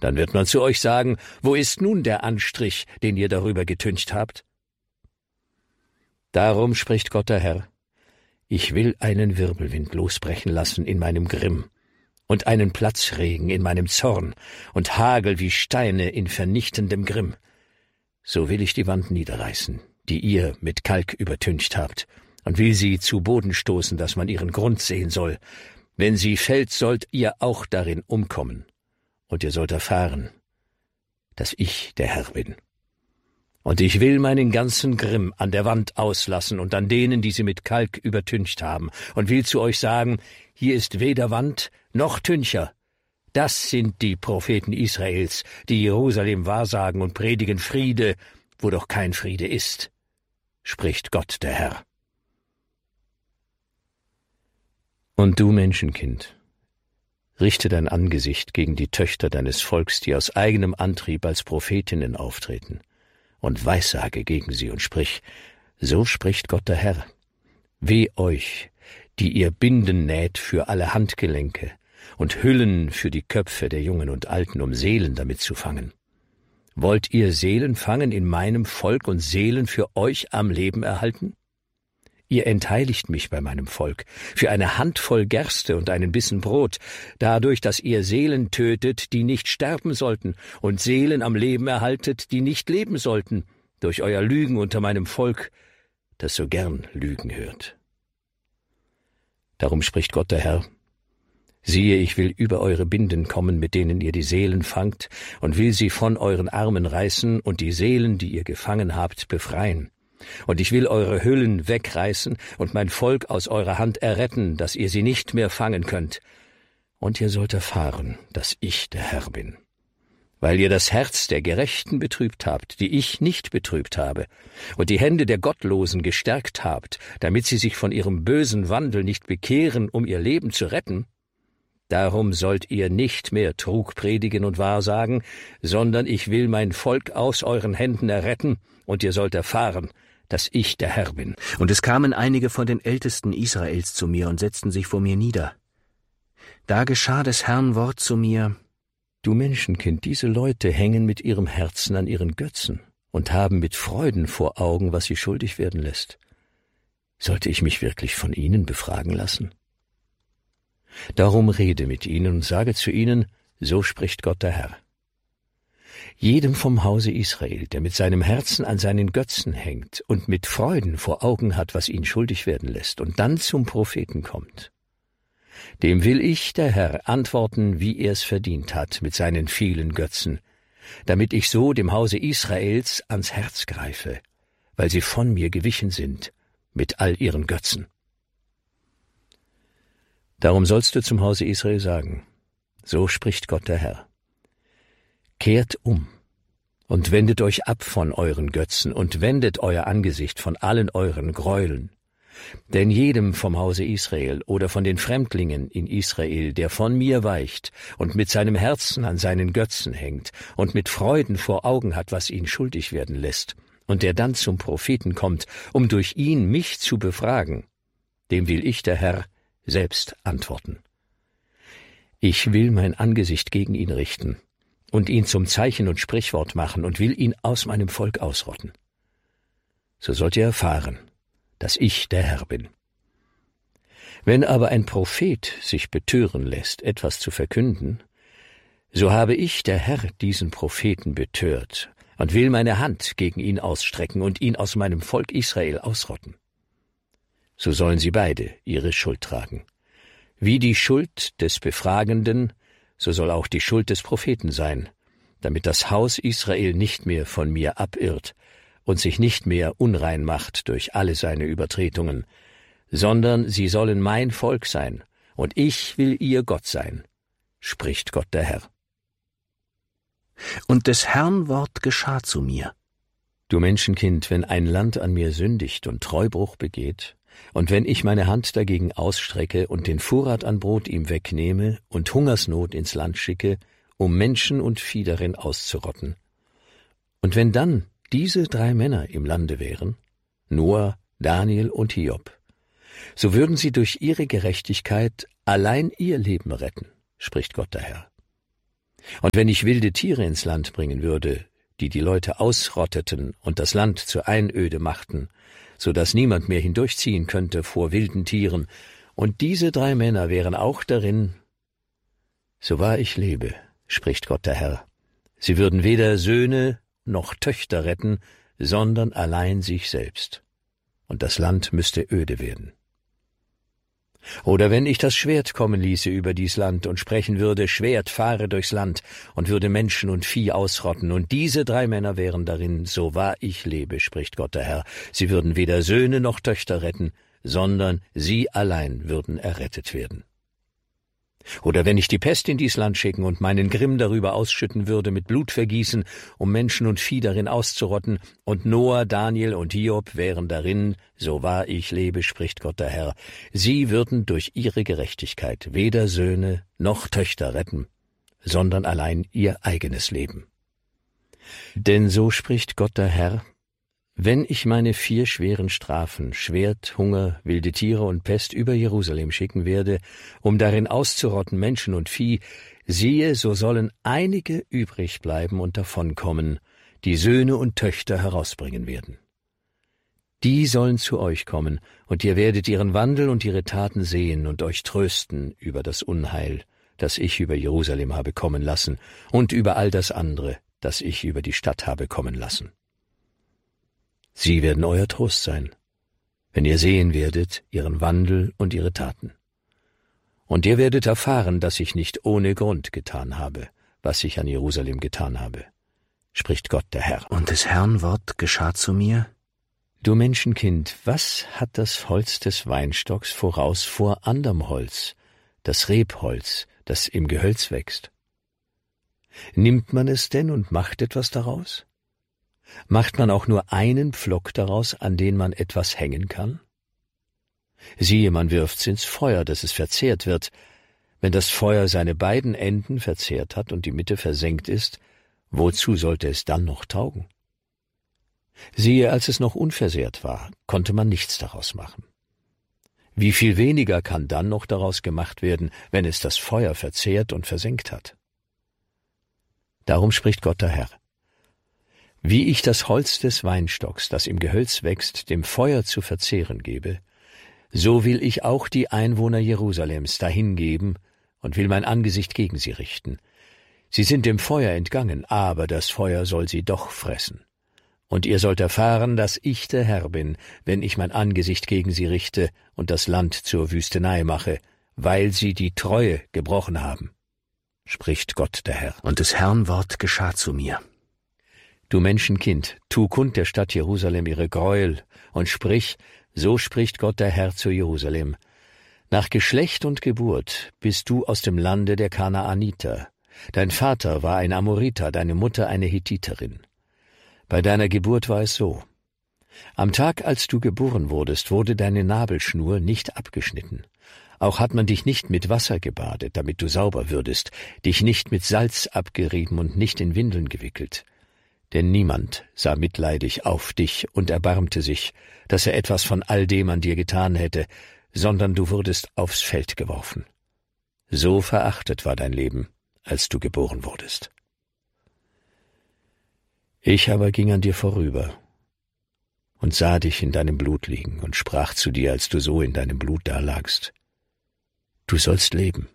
Dann wird man zu euch sagen, wo ist nun der Anstrich, den ihr darüber getüncht habt? Darum spricht Gott der Herr: Ich will einen Wirbelwind losbrechen lassen in meinem Grimm und einen Platzregen in meinem Zorn und Hagel wie Steine in vernichtendem Grimm. So will ich die Wand niederreißen, die ihr mit Kalk übertüncht habt, und will sie zu Boden stoßen, dass man ihren Grund sehen soll. Wenn sie fällt, sollt ihr auch darin umkommen, und ihr sollt erfahren, dass ich der Herr bin. Und ich will meinen ganzen Grimm an der Wand auslassen und an denen, die sie mit Kalk übertüncht haben, und will zu euch sagen, hier ist weder Wand noch Tüncher. Das sind die Propheten Israels, die Jerusalem wahrsagen und predigen Friede, wo doch kein Friede ist, spricht Gott der Herr. Und du, Menschenkind, richte dein Angesicht gegen die Töchter deines Volks, die aus eigenem Antrieb als Prophetinnen auftreten, und weissage gegen sie und sprich, so spricht Gott der Herr: Weh euch, die ihr Binden näht für alle Handgelenke und Hüllen für die Köpfe der Jungen und Alten, um Seelen damit zu fangen. Wollt ihr Seelen fangen in meinem Volk und Seelen für euch am Leben erhalten? Ihr entheiligt mich bei meinem Volk für eine Handvoll Gerste und einen Bissen Brot, dadurch, dass ihr Seelen tötet, die nicht sterben sollten, und Seelen am Leben erhaltet, die nicht leben sollten, durch euer Lügen unter meinem Volk, das so gern Lügen hört. Darum spricht Gott der Herr: Siehe, ich will über eure Binden kommen, mit denen ihr die Seelen fangt, und will sie von euren Armen reißen und die Seelen, die ihr gefangen habt, befreien. Und ich will eure Hüllen wegreißen und mein Volk aus eurer Hand erretten, dass ihr sie nicht mehr fangen könnt. Und ihr sollt erfahren, dass ich der Herr bin. Weil ihr das Herz der Gerechten betrübt habt, die ich nicht betrübt habe, und die Hände der Gottlosen gestärkt habt, damit sie sich von ihrem bösen Wandel nicht bekehren, um ihr Leben zu retten, darum sollt ihr nicht mehr Trug predigen und wahrsagen, sondern ich will mein Volk aus euren Händen erretten, und ihr sollt erfahren, dass ich der Herr bin. Und es kamen einige von den Ältesten Israels zu mir und setzten sich vor mir nieder. Da geschah des Herrn Wort zu mir: Du Menschenkind, diese Leute hängen mit ihrem Herzen an ihren Götzen und haben mit Freuden vor Augen, was sie schuldig werden lässt. Sollte ich mich wirklich von ihnen befragen lassen? Darum rede mit ihnen und sage zu ihnen, so spricht Gott der Herr: Jedem vom Hause Israel, der mit seinem Herzen an seinen Götzen hängt und mit Freuden vor Augen hat, was ihn schuldig werden lässt, und dann zum Propheten kommt, dem will ich, der Herr, antworten, wie er es verdient hat mit seinen vielen Götzen, damit ich so dem Hause Israels ans Herz greife, weil sie von mir gewichen sind mit all ihren Götzen. Darum sollst du zum Hause Israel sagen, so spricht Gott der Herr: Kehrt um und wendet euch ab von euren Götzen und wendet euer Angesicht von allen euren Gräueln. Denn jedem vom Hause Israel oder von den Fremdlingen in Israel, der von mir weicht und mit seinem Herzen an seinen Götzen hängt und mit Freuden vor Augen hat, was ihn schuldig werden lässt, und der dann zum Propheten kommt, um durch ihn mich zu befragen, dem will ich, der Herr, selbst antworten. Ich will mein Angesicht gegen ihn richten und ihn zum Zeichen und Sprichwort machen und will ihn aus meinem Volk ausrotten. So sollt ihr erfahren, dass ich der Herr bin. Wenn aber ein Prophet sich betören lässt, etwas zu verkünden, so habe ich, der Herr, diesen Propheten betört und will meine Hand gegen ihn ausstrecken und ihn aus meinem Volk Israel ausrotten. So sollen sie beide ihre Schuld tragen. Wie die Schuld des Befragenden, so soll auch die Schuld des Propheten sein, damit das Haus Israel nicht mehr von mir abirrt und sich nicht mehr unrein macht durch alle seine Übertretungen, sondern sie sollen mein Volk sein, und ich will ihr Gott sein, spricht Gott der Herr. Und des Herrn Wort geschah zu mir: Du Menschenkind, wenn ein Land an mir sündigt und Treubruch begeht, und wenn ich meine Hand dagegen ausstrecke und den Vorrat an Brot ihm wegnehme und Hungersnot ins Land schicke, um Menschen und Vieh darin auszurotten, und wenn dann diese 3 Männer im Lande wären, Noah, Daniel und Hiob, so würden sie durch ihre Gerechtigkeit allein ihr Leben retten, spricht Gott der Herr. Und wenn ich wilde Tiere ins Land bringen würde, die die Leute ausrotteten und das Land zur Einöde machten, so dass niemand mehr hindurchziehen könnte vor wilden Tieren, und diese 3 Männer wären auch darin, so wahr ich lebe, spricht Gott der Herr, sie würden weder Söhne noch Töchter retten, sondern allein sich selbst, und das Land müsste öde werden. Oder wenn ich das Schwert kommen ließe über dies Land und sprechen würde, Schwert fahre durchs Land und würde Menschen und Vieh ausrotten, und diese 3 Männer wären darin, so wahr ich lebe, spricht Gott der Herr, sie würden weder Söhne noch Töchter retten, sondern sie allein würden errettet werden. Oder wenn ich die Pest in dies Land schicken und meinen Grimm darüber ausschütten würde mit Blutvergießen, um Menschen und Vieh darin auszurotten, und Noah, Daniel und Hiob wären darin, so wahr ich lebe, spricht Gott der Herr, sie würden durch ihre Gerechtigkeit weder Söhne noch Töchter retten, sondern allein ihr eigenes Leben. Denn so spricht Gott der Herr, wenn ich meine 4 schweren Strafen, Schwert, Hunger, wilde Tiere und Pest über Jerusalem schicken werde, um darin auszurotten Menschen und Vieh, siehe, so sollen einige übrig bleiben und davonkommen, die Söhne und Töchter herausbringen werden. Die sollen zu euch kommen, und ihr werdet ihren Wandel und ihre Taten sehen und euch trösten über das Unheil, das ich über Jerusalem habe kommen lassen, und über all das andere, das ich über die Stadt habe kommen lassen. Sie werden euer Trost sein, wenn ihr sehen werdet ihren Wandel und ihre Taten. Und ihr werdet erfahren, dass ich nicht ohne Grund getan habe, was ich an Jerusalem getan habe, spricht Gott der Herr. Und des Herrn Wort geschah zu mir: Du Menschenkind, was hat das Holz des Weinstocks voraus vor anderem Holz, das Rebholz, das im Gehölz wächst? Nimmt man es denn und macht etwas daraus? Macht man auch nur einen Pflock daraus, an den man etwas hängen kann? Siehe, man wirft's ins Feuer, dass es verzehrt wird. Wenn das Feuer seine beiden Enden verzehrt hat und die Mitte versengt ist, wozu sollte es dann noch taugen? Siehe, als es noch unversehrt war, konnte man nichts daraus machen. Wie viel weniger kann dann noch daraus gemacht werden, wenn es das Feuer verzehrt und versengt hat? Darum spricht Gott der Herr: Wie ich das Holz des Weinstocks, das im Gehölz wächst, dem Feuer zu verzehren gebe, so will ich auch die Einwohner Jerusalems dahingeben und will mein Angesicht gegen sie richten. Sie sind dem Feuer entgangen, aber das Feuer soll sie doch fressen. Und ihr sollt erfahren, dass ich der Herr bin, wenn ich mein Angesicht gegen sie richte und das Land zur Wüstenei mache, weil sie die Treue gebrochen haben, spricht Gott der Herr. Und des Herrn Wort geschah zu mir: Du Menschenkind, tu kund der Stadt Jerusalem ihre Gräuel und sprich, so spricht Gott der Herr zu Jerusalem: Nach Geschlecht und Geburt bist du aus dem Lande der Kanaaniter. Dein Vater war ein Amoriter, deine Mutter eine Hethiterin. Bei deiner Geburt war es so: Am Tag, als du geboren wurdest, wurde deine Nabelschnur nicht abgeschnitten. Auch hat man dich nicht mit Wasser gebadet, damit du sauber würdest, dich nicht mit Salz abgerieben und nicht in Windeln gewickelt. Denn niemand sah mitleidig auf dich und erbarmte sich, dass er etwas von all dem an dir getan hätte, sondern du wurdest aufs Feld geworfen. So verachtet war dein Leben, als du geboren wurdest. Ich aber ging an dir vorüber und sah dich in deinem Blut liegen und sprach zu dir, als du so in deinem Blut dalagst: Du sollst leben.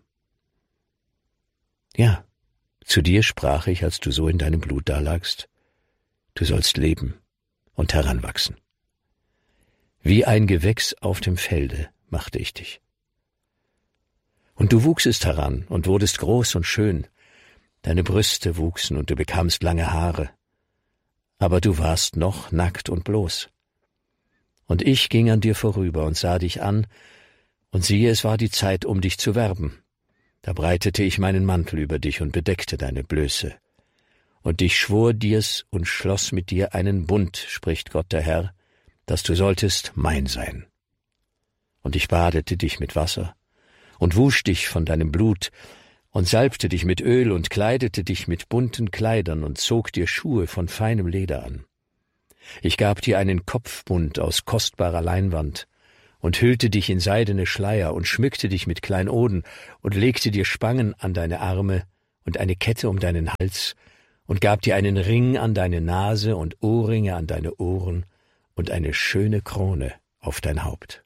Ja, zu dir sprach ich, als du so in deinem Blut dalagst: Du sollst leben und heranwachsen. Wie ein Gewächs auf dem Felde machte ich dich. Und du wuchsest heran und wurdest groß und schön. Deine Brüste wuchsen und du bekamst lange Haare. Aber du warst noch nackt und bloß. Und ich ging an dir vorüber und sah dich an, und siehe, es war die Zeit, um dich zu werben. Da breitete ich meinen Mantel über dich und bedeckte deine Blöße. Und ich schwor dir's und schloss mit dir einen Bund, spricht Gott der Herr, dass du solltest mein sein. Und ich badete dich mit Wasser und wusch dich von deinem Blut und salbte dich mit Öl und kleidete dich mit bunten Kleidern und zog dir Schuhe von feinem Leder an. Ich gab dir einen Kopfbund aus kostbarer Leinwand und hüllte dich in seidene Schleier und schmückte dich mit Kleinoden und legte dir Spangen an deine Arme und eine Kette um deinen Hals und gab dir einen Ring an deine Nase und Ohrringe an deine Ohren und eine schöne Krone auf dein Haupt.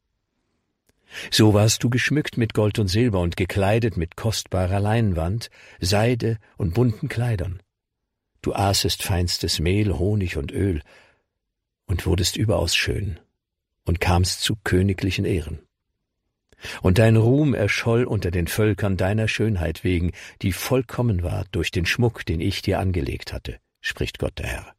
So warst du geschmückt mit Gold und Silber und gekleidet mit kostbarer Leinwand, Seide und bunten Kleidern. Du aßest feinstes Mehl, Honig und Öl und wurdest überaus schön und kamst zu königlichen Ehren. Und dein Ruhm erscholl unter den Völkern deiner Schönheit wegen, die vollkommen war durch den Schmuck, den ich dir angelegt hatte, spricht Gott der Herr.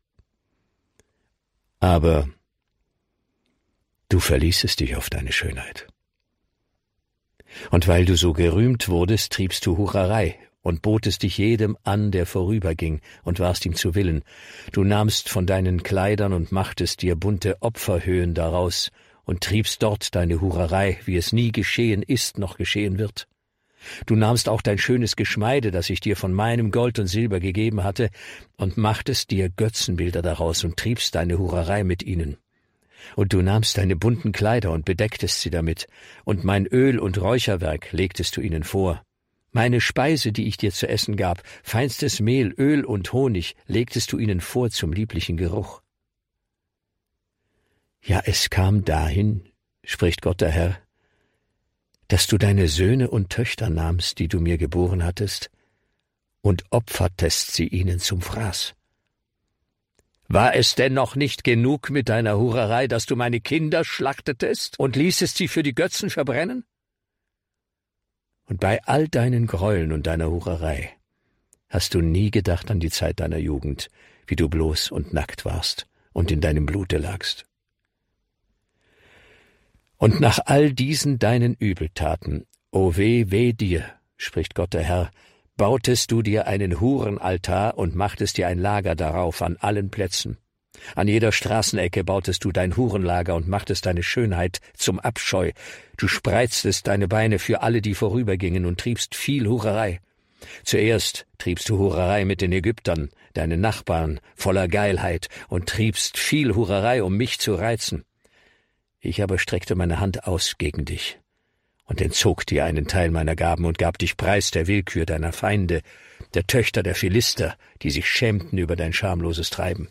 Aber du verließest dich auf deine Schönheit. Und weil du so gerühmt wurdest, triebst du Hurerei und botest dich jedem an, der vorüberging, und warst ihm zu Willen. Du nahmst von deinen Kleidern und machtest dir bunte Opferhöhen daraus und triebst dort deine Hurerei, wie es nie geschehen ist noch geschehen wird. Du nahmst auch dein schönes Geschmeide, das ich dir von meinem Gold und Silber gegeben hatte, und machtest dir Götzenbilder daraus und triebst deine Hurerei mit ihnen. Und du nahmst deine bunten Kleider und bedecktest sie damit, und mein Öl und Räucherwerk legtest du ihnen vor. Meine Speise, die ich dir zu essen gab, feinstes Mehl, Öl und Honig, legtest du ihnen vor zum lieblichen Geruch. Ja, es kam dahin, spricht Gott der Herr, dass du deine Söhne und Töchter nahmst, die du mir geboren hattest, und opfertest sie ihnen zum Fraß. War es denn noch nicht genug mit deiner Hurerei, dass du meine Kinder schlachtetest und ließest sie für die Götzen verbrennen? Und bei all deinen Gräueln und deiner Hurerei hast du nie gedacht an die Zeit deiner Jugend, wie du bloß und nackt warst und in deinem Blute lagst. Und nach all diesen deinen Übeltaten, o weh dir, spricht Gott der Herr, bautest du dir einen Hurenaltar und machtest dir ein Lager darauf an allen Plätzen. An jeder Straßenecke bautest du dein Hurenlager und machtest deine Schönheit zum Abscheu. Du spreiztest deine Beine für alle, die vorübergingen, und triebst viel Hurerei. Zuerst triebst du Hurerei mit den Ägyptern, deinen Nachbarn, voller Geilheit, und triebst viel Hurerei, um mich zu reizen. Ich aber streckte meine Hand aus gegen dich und entzog dir einen Teil meiner Gaben und gab dich preis der Willkür deiner Feinde, der Töchter der Philister, die sich schämten über dein schamloses Treiben.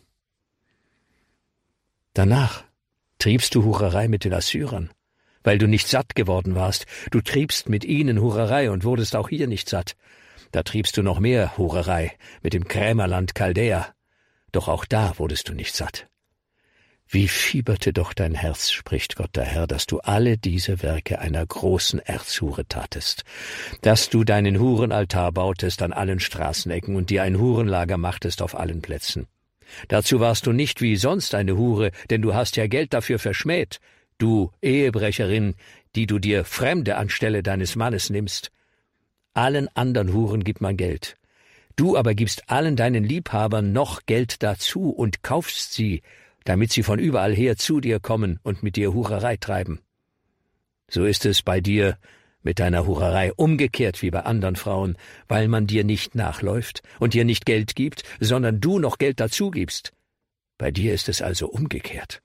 Danach triebst du Hurerei mit den Assyrern, weil du nicht satt geworden warst. Du triebst mit ihnen Hurerei und wurdest auch hier nicht satt. Da triebst du noch mehr Hurerei mit dem Krämerland Chaldäa, doch auch da wurdest du nicht satt. Wie fieberte doch dein Herz, spricht Gott der Herr, dass du alle diese Werke einer großen Erzhure tatest, dass du deinen Hurenaltar bautest an allen Straßenecken und dir ein Hurenlager machtest auf allen Plätzen. Dazu warst du nicht wie sonst eine Hure, denn du hast ja Geld dafür verschmäht, du Ehebrecherin, die du dir Fremde anstelle deines Mannes nimmst. Allen anderen Huren gibt man Geld. Du aber gibst allen deinen Liebhabern noch Geld dazu und kaufst sie, damit sie von überall her zu dir kommen und mit dir Hurerei treiben. So ist es bei dir mit deiner Hurerei umgekehrt wie bei anderen Frauen, weil man dir nicht nachläuft und dir nicht Geld gibt, sondern du noch Geld dazu gibst. Bei dir ist es also umgekehrt.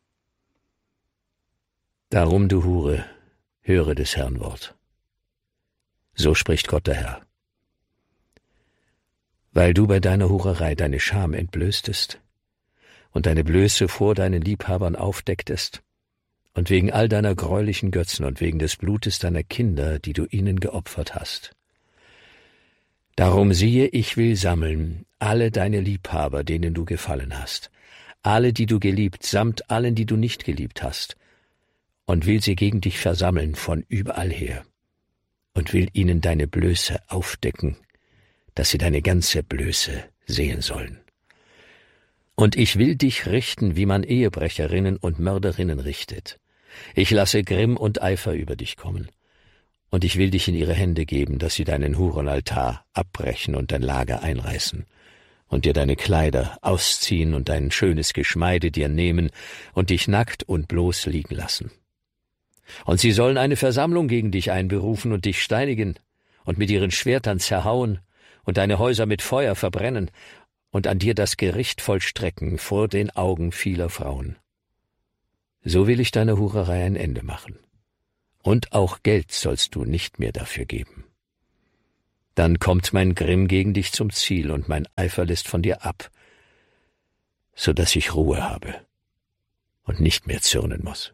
Darum, du Hure, höre des Herrn Wort. So spricht Gott der Herr. Weil du bei deiner Hurerei deine Scham entblößtest und deine Blöße vor deinen Liebhabern aufdecktest, und wegen all deiner greulichen Götzen und wegen des Blutes deiner Kinder, die du ihnen geopfert hast. Darum siehe, ich will sammeln alle deine Liebhaber, denen du gefallen hast, alle, die du geliebt, samt allen, die du nicht geliebt hast, und will sie gegen dich versammeln von überall her, und will ihnen deine Blöße aufdecken, dass sie deine ganze Blöße sehen sollen. Und ich will dich richten, wie man Ehebrecherinnen und Mörderinnen richtet. Ich lasse Grimm und Eifer über dich kommen. Und ich will dich in ihre Hände geben, dass sie deinen Hurenaltar abbrechen und dein Lager einreißen und dir deine Kleider ausziehen und dein schönes Geschmeide dir nehmen und dich nackt und bloß liegen lassen. Und sie sollen eine Versammlung gegen dich einberufen und dich steinigen und mit ihren Schwertern zerhauen und deine Häuser mit Feuer verbrennen und an dir das Gericht vollstrecken vor den Augen vieler Frauen. So will ich deiner Hurerei ein Ende machen. Und auch Geld sollst du nicht mehr dafür geben. dann kommt mein Grimm gegen dich zum Ziel und mein Eifer lässt von dir ab, so dass ich Ruhe habe und nicht mehr zürnen muss.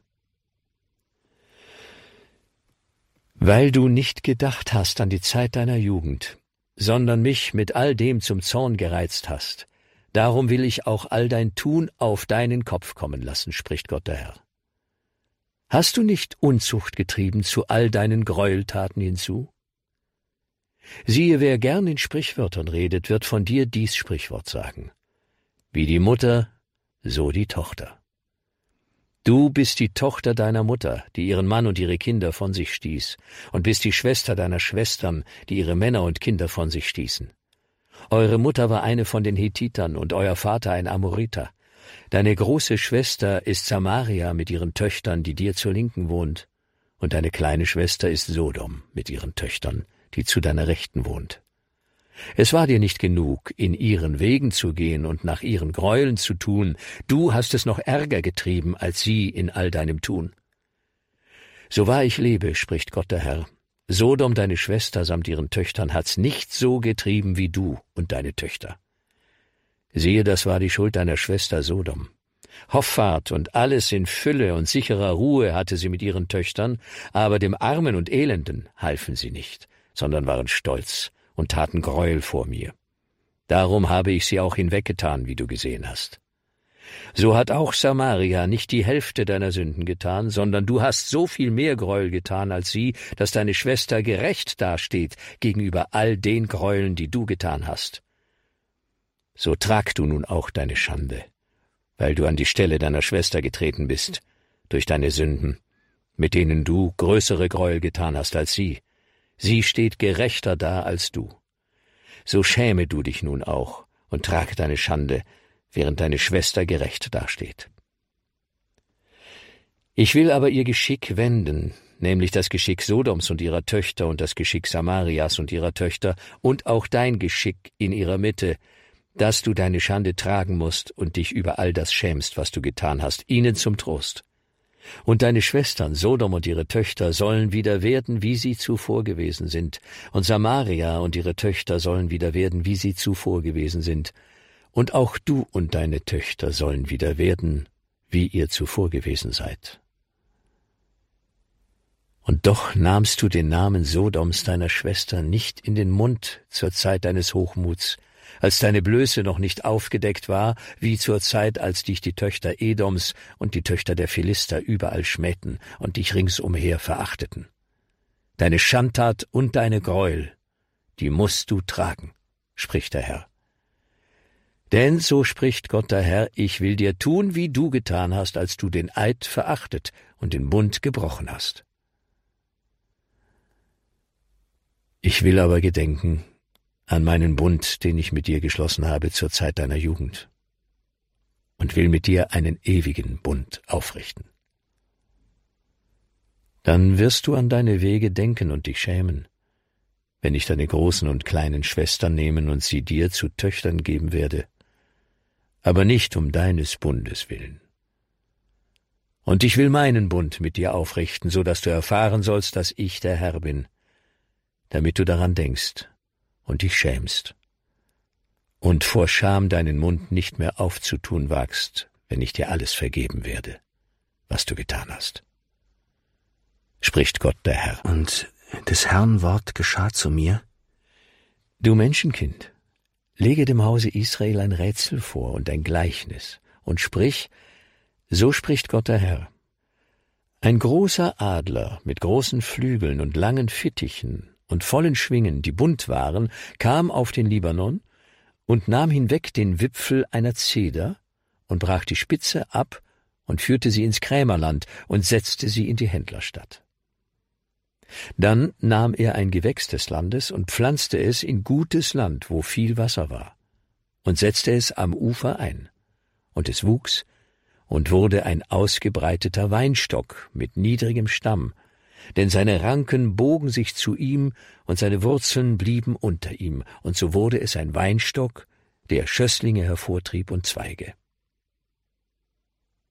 Weil du nicht gedacht hast an die Zeit deiner Jugend, sondern mich mit all dem zum Zorn gereizt hast, darum will ich auch all dein Tun auf deinen Kopf kommen lassen, spricht Gott der Herr. Hast du nicht Unzucht getrieben zu all deinen Gräueltaten hinzu? Siehe, wer gern in Sprichwörtern redet, wird von dir dies Sprichwort sagen. Wie die Mutter, so die Tochter. Du bist die Tochter deiner Mutter, die ihren Mann und ihre Kinder von sich stieß, und bist die Schwester deiner Schwestern, die ihre Männer und Kinder von sich stießen. Eure Mutter war eine von den Hethitern und euer Vater ein Amoriter. Deine große Schwester ist Samaria mit ihren Töchtern, die dir zur Linken wohnt, und deine kleine Schwester ist Sodom mit ihren Töchtern, die zu deiner Rechten wohnt. Es war dir nicht genug, in ihren Wegen zu gehen und nach ihren Gräueln zu tun, du hast es noch ärger getrieben als sie in all deinem Tun. So wahr ich lebe, spricht Gott der Herr, Sodom, deine Schwester samt ihren Töchtern, hat's nicht so getrieben wie du und deine Töchter. Siehe, das war die Schuld deiner Schwester Sodom. Hoffart und alles in Fülle und sicherer Ruhe hatte sie mit ihren Töchtern, aber dem Armen und Elenden halfen sie nicht, sondern waren stolz und taten Gräuel vor mir. Darum habe ich sie auch hinweggetan, wie du gesehen hast. So hat auch Samaria nicht die Hälfte deiner Sünden getan, sondern du hast so viel mehr Gräuel getan als sie, dass deine Schwester gerecht dasteht gegenüber all den Gräueln, die du getan hast. So trag du nun auch deine Schande, weil du an die Stelle deiner Schwester getreten bist, durch deine Sünden, mit denen du größere Gräuel getan hast als sie. Sie steht gerechter da als du. So schäme du dich nun auch und trag deine Schande, während deine Schwester gerecht dasteht. Ich will aber ihr Geschick wenden, nämlich das Geschick Sodoms und ihrer Töchter und das Geschick Samarias und ihrer Töchter und auch dein Geschick in ihrer Mitte, dass du deine Schande tragen musst und dich über all das schämst, was du getan hast, ihnen zum Trost. Und deine Schwestern, Sodom und ihre Töchter, sollen wieder werden, wie sie zuvor gewesen sind, und Samaria und ihre Töchter sollen wieder werden, wie sie zuvor gewesen sind, und auch du und deine Töchter sollen wieder werden, wie ihr zuvor gewesen seid. Und doch nahmst du den Namen Sodoms deiner Schwester nicht in den Mund zur Zeit deines Hochmuts, als deine Blöße noch nicht aufgedeckt war, wie zur Zeit, als dich die Töchter Edoms und die Töchter der Philister überall schmähten und dich ringsumher verachteten. Deine Schandtat und deine Gräuel, die musst du tragen, spricht der Herr. Denn so spricht Gott der Herr, ich will dir tun, wie du getan hast, als du den Eid verachtet und den Bund gebrochen hast. Ich will aber gedenken an meinen Bund, den ich mit dir geschlossen habe zur Zeit deiner Jugend, und will mit dir einen ewigen Bund aufrichten. Dann wirst du an deine Wege denken und dich schämen, wenn ich deine großen und kleinen Schwestern nehmen und sie dir zu Töchtern geben werde, aber nicht um deines Bundes willen. Und ich will meinen Bund mit dir aufrichten, so dass du erfahren sollst, dass ich der Herr bin, damit du daran denkst und dich schämst und vor Scham deinen Mund nicht mehr aufzutun wagst, wenn ich dir alles vergeben werde, was du getan hast. Spricht Gott der Herr. Und des Herrn Wort geschah zu mir: Du Menschenkind, lege dem Hause Israel ein Rätsel vor und ein Gleichnis und sprich, so spricht Gott der Herr. Ein großer Adler mit großen Flügeln und langen Fittichen und vollen Schwingen, die bunt waren, kam auf den Libanon und nahm hinweg den Wipfel einer Zeder und brach die Spitze ab und führte sie ins Krämerland und setzte sie in die Händlerstadt. Dann nahm er ein Gewächs des Landes und pflanzte es in gutes Land, wo viel Wasser war, und setzte es am Ufer ein. Und es wuchs und wurde ein ausgebreiteter Weinstock mit niedrigem Stamm, denn seine Ranken bogen sich zu ihm und seine Wurzeln blieben unter ihm, und so wurde es ein Weinstock, der Schösslinge hervortrieb und Zweige.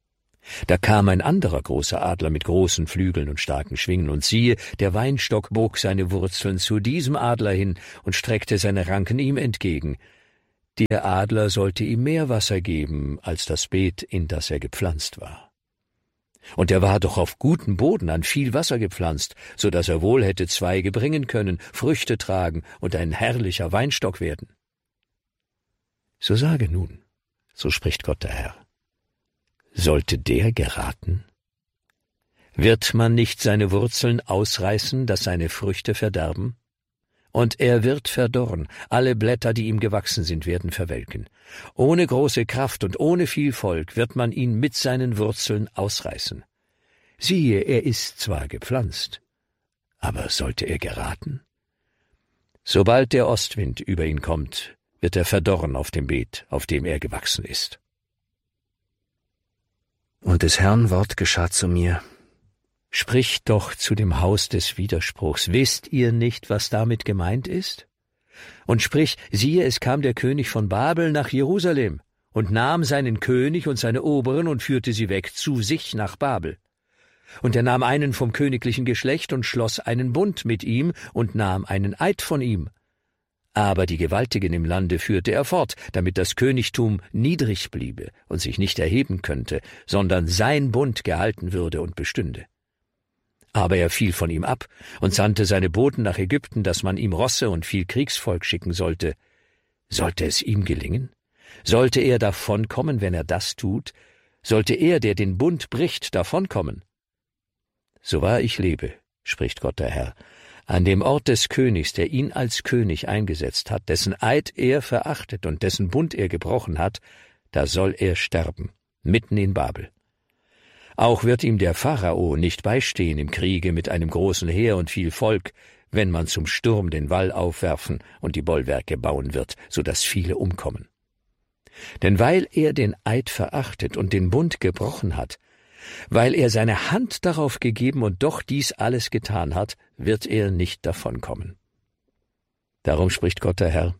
Da kam ein anderer großer Adler mit großen Flügeln und starken Schwingen, und siehe, der Weinstock bog seine Wurzeln zu diesem Adler hin und streckte seine Ranken ihm entgegen. Der Adler sollte ihm mehr Wasser geben als das Beet, in das er gepflanzt war. Und er war doch auf gutem Boden an viel Wasser gepflanzt, so dass er wohl hätte Zweige bringen können, Früchte tragen und ein herrlicher Weinstock werden. So sage nun, so spricht Gott der Herr: Sollte der geraten? Wird man nicht seine Wurzeln ausreißen, dass seine Früchte verderben? Und er wird verdorren, alle Blätter, die ihm gewachsen sind, werden verwelken. Ohne große Kraft und ohne viel Volk wird man ihn mit seinen Wurzeln ausreißen. Siehe, er ist zwar gepflanzt, aber sollte er geraten? Sobald der Ostwind über ihn kommt, wird er verdorren auf dem Beet, auf dem er gewachsen ist. Und des Herrn Wort geschah zu mir: Spricht doch zu dem Haus des Widerspruchs. Wisst ihr nicht, was damit gemeint ist? Und sprich, siehe, es kam der König von Babel nach Jerusalem und nahm seinen König und seine Oberen und führte sie weg zu sich nach Babel. Und er nahm einen vom königlichen Geschlecht und schloss einen Bund mit ihm und nahm einen Eid von ihm. Aber die Gewaltigen im Lande führte er fort, damit das Königtum niedrig bliebe und sich nicht erheben könnte, sondern sein Bund gehalten würde und bestünde. Aber er fiel von ihm ab und sandte seine Boten nach Ägypten, dass man ihm Rosse und viel Kriegsvolk schicken sollte. Sollte es ihm gelingen? Sollte er davonkommen, wenn er das tut? Sollte er, der den Bund bricht, davonkommen? So wahr ich lebe, spricht Gott der Herr, an dem Ort des Königs, der ihn als König eingesetzt hat, dessen Eid er verachtet und dessen Bund er gebrochen hat, da soll er sterben, mitten in Babel. Auch wird ihm der Pharao nicht beistehen im Kriege mit einem großen Heer und viel Volk, wenn man zum Sturm den Wall aufwerfen und die Bollwerke bauen wird, so dass viele umkommen. Denn weil er den Eid verachtet und den Bund gebrochen hat, weil er seine Hand darauf gegeben und doch dies alles getan hat, wird er nicht davonkommen. Darum spricht Gott der Herr: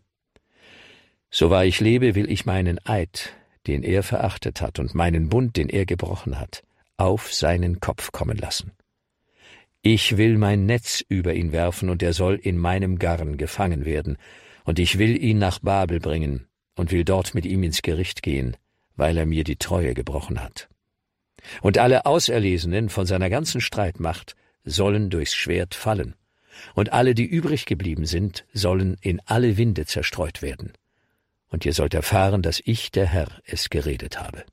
So wahr ich lebe, will ich meinen Eid, den er verachtet hat, und meinen Bund, den er gebrochen hat, auf seinen Kopf kommen lassen. Ich will mein Netz über ihn werfen, und er soll in meinem Garn gefangen werden, und ich will ihn nach Babel bringen und will dort mit ihm ins Gericht gehen, weil er mir die Treue gebrochen hat. Und alle Auserlesenen von seiner ganzen Streitmacht sollen durchs Schwert fallen, und alle, die übrig geblieben sind, sollen in alle Winde zerstreut werden. Und ihr sollt erfahren, dass ich, der Herr, es geredet habe.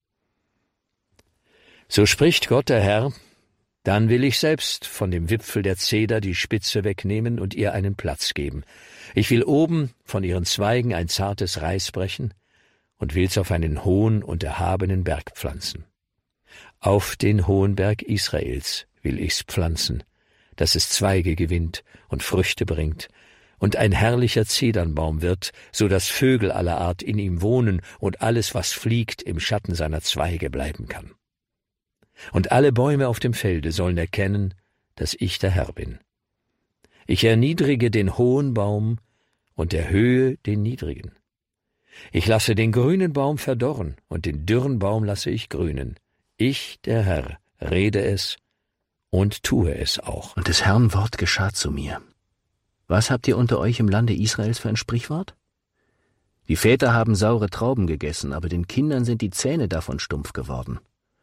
So spricht Gott der Herr: Dann will ich selbst von dem Wipfel der Zeder die Spitze wegnehmen und ihr einen Platz geben. Ich will oben von ihren Zweigen ein zartes Reis brechen und will's auf einen hohen und erhabenen Berg pflanzen. Auf den hohen Berg Israels will ich's pflanzen, dass es Zweige gewinnt und Früchte bringt und ein herrlicher Zedernbaum wird, so dass Vögel aller Art in ihm wohnen und alles, was fliegt, im Schatten seiner Zweige bleiben kann. Und alle Bäume auf dem Felde sollen erkennen, dass ich der Herr bin. Ich erniedrige den hohen Baum und erhöhe den niedrigen. Ich lasse den grünen Baum verdorren und den dürren Baum lasse ich grünen. Ich, der Herr, rede es und tue es auch. Und des Herrn Wort geschah zu mir: Was habt ihr unter euch im Lande Israels für ein Sprichwort? Die Väter haben saure Trauben gegessen, aber den Kindern sind die Zähne davon stumpf geworden.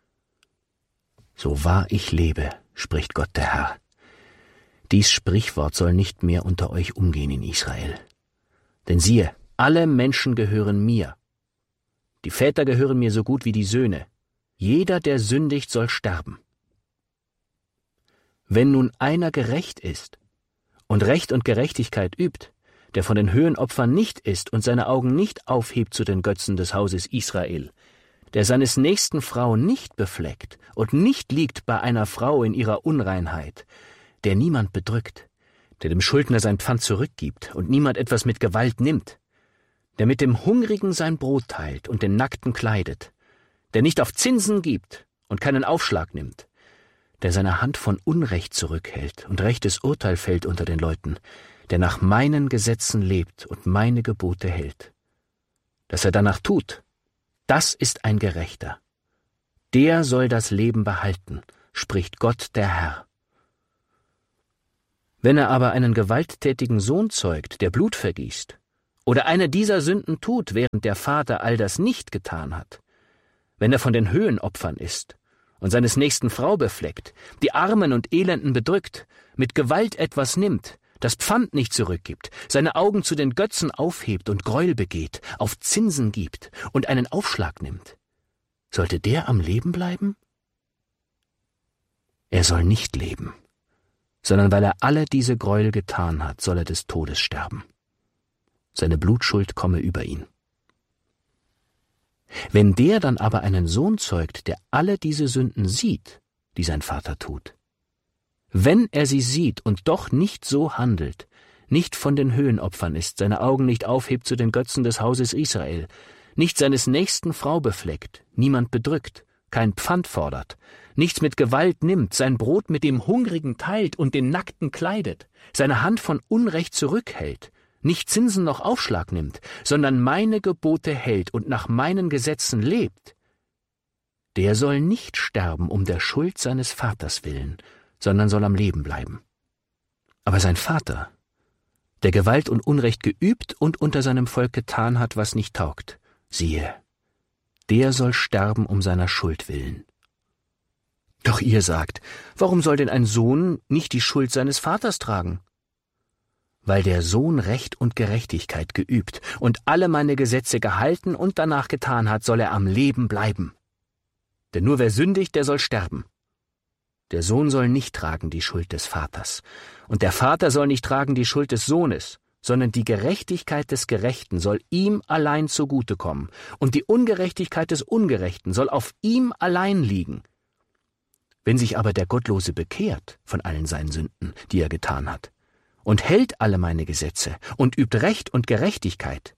So wahr ich lebe, spricht Gott der Herr, dies Sprichwort soll nicht mehr unter euch umgehen in Israel. Denn siehe, alle Menschen gehören mir. Die Väter gehören mir so gut wie die Söhne. Jeder, der sündigt, soll sterben. Wenn nun einer gerecht ist und Recht und Gerechtigkeit übt, der von den Höhenopfern nicht isst und seine Augen nicht aufhebt zu den Götzen des Hauses Israel, der seines nächsten Frau nicht befleckt und nicht liegt bei einer Frau in ihrer Unreinheit, der niemand bedrückt, der dem Schuldner sein Pfand zurückgibt und niemand etwas mit Gewalt nimmt, der mit dem Hungrigen sein Brot teilt und den Nackten kleidet, der nicht auf Zinsen gibt und keinen Aufschlag nimmt, der seine Hand von Unrecht zurückhält und rechtes Urteil fällt unter den Leuten, der nach meinen Gesetzen lebt und meine Gebote hält. Dass er danach tut, das ist ein Gerechter. der soll das Leben behalten, spricht Gott der Herr. Wenn er aber einen gewalttätigen Sohn zeugt, der Blut vergießt, oder eine dieser Sünden tut, während der Vater all das nicht getan hat, wenn er von den Höhenopfern isst und seines nächsten Frau befleckt, die Armen und Elenden bedrückt, mit Gewalt etwas nimmt, das Pfand nicht zurückgibt, seine Augen zu den Götzen aufhebt und Gräuel begeht, auf Zinsen gibt und einen Aufschlag nimmt, sollte der am Leben bleiben? Er soll nicht leben, sondern weil er alle diese Gräuel getan hat, soll er des Todes sterben. Seine Blutschuld komme über ihn. Wenn der dann aber einen Sohn zeugt, der alle diese Sünden sieht, die sein Vater tut, wenn er sie sieht und doch nicht so handelt, nicht von den Höhenopfern ist, seine Augen nicht aufhebt zu den Götzen des Hauses Israel, nicht seines nächsten Frau befleckt, niemand bedrückt, kein Pfand fordert, nichts mit Gewalt nimmt, sein Brot mit dem Hungrigen teilt und den Nackten kleidet, seine Hand von Unrecht zurückhält, nicht Zinsen noch Aufschlag nimmt, sondern meine Gebote hält und nach meinen Gesetzen lebt, der soll nicht sterben um der Schuld seines Vaters willen, sondern soll am Leben bleiben. Aber sein Vater, der Gewalt und Unrecht geübt und unter seinem Volk getan hat, was nicht taugt, siehe, der soll sterben um seiner Schuld willen. Doch ihr sagt, warum soll denn ein Sohn nicht die Schuld seines Vaters tragen? Weil der Sohn Recht und Gerechtigkeit geübt und alle meine Gesetze gehalten und danach getan hat, soll er am Leben bleiben. Denn nur wer sündigt, der soll sterben. Der Sohn soll nicht tragen die Schuld des Vaters, und der Vater soll nicht tragen die Schuld des Sohnes, sondern die Gerechtigkeit des Gerechten soll ihm allein zugutekommen, und die Ungerechtigkeit des Ungerechten soll auf ihm allein liegen. Wenn sich aber der Gottlose bekehrt von allen seinen Sünden, die er getan hat, und hält alle meine Gesetze und übt Recht und Gerechtigkeit,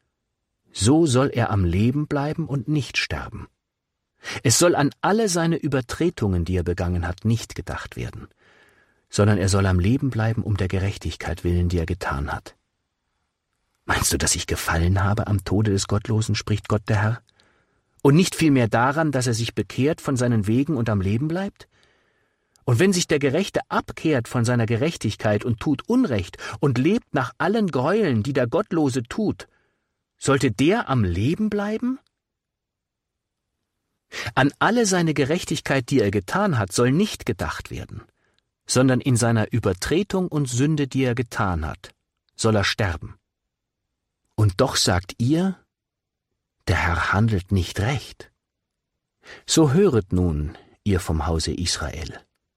so soll er am Leben bleiben und nicht sterben. Es soll an alle seine Übertretungen, die er begangen hat, nicht gedacht werden, sondern er soll am Leben bleiben um der Gerechtigkeit willen, die er getan hat. Meinst du, dass ich gefallen habe am Tode des Gottlosen, spricht Gott der Herr? Und nicht vielmehr daran, dass er sich bekehrt von seinen Wegen und am Leben bleibt? Und wenn sich der Gerechte abkehrt von seiner Gerechtigkeit und tut Unrecht und lebt nach allen Gräueln, die der Gottlose tut, sollte der am Leben bleiben? An alle seine Gerechtigkeit, die er getan hat, soll nicht gedacht werden, sondern in seiner Übertretung und Sünde, die er getan hat, soll er sterben. Und doch sagt ihr, der Herr handelt nicht recht. So höret nun, ihr vom Hause Israel.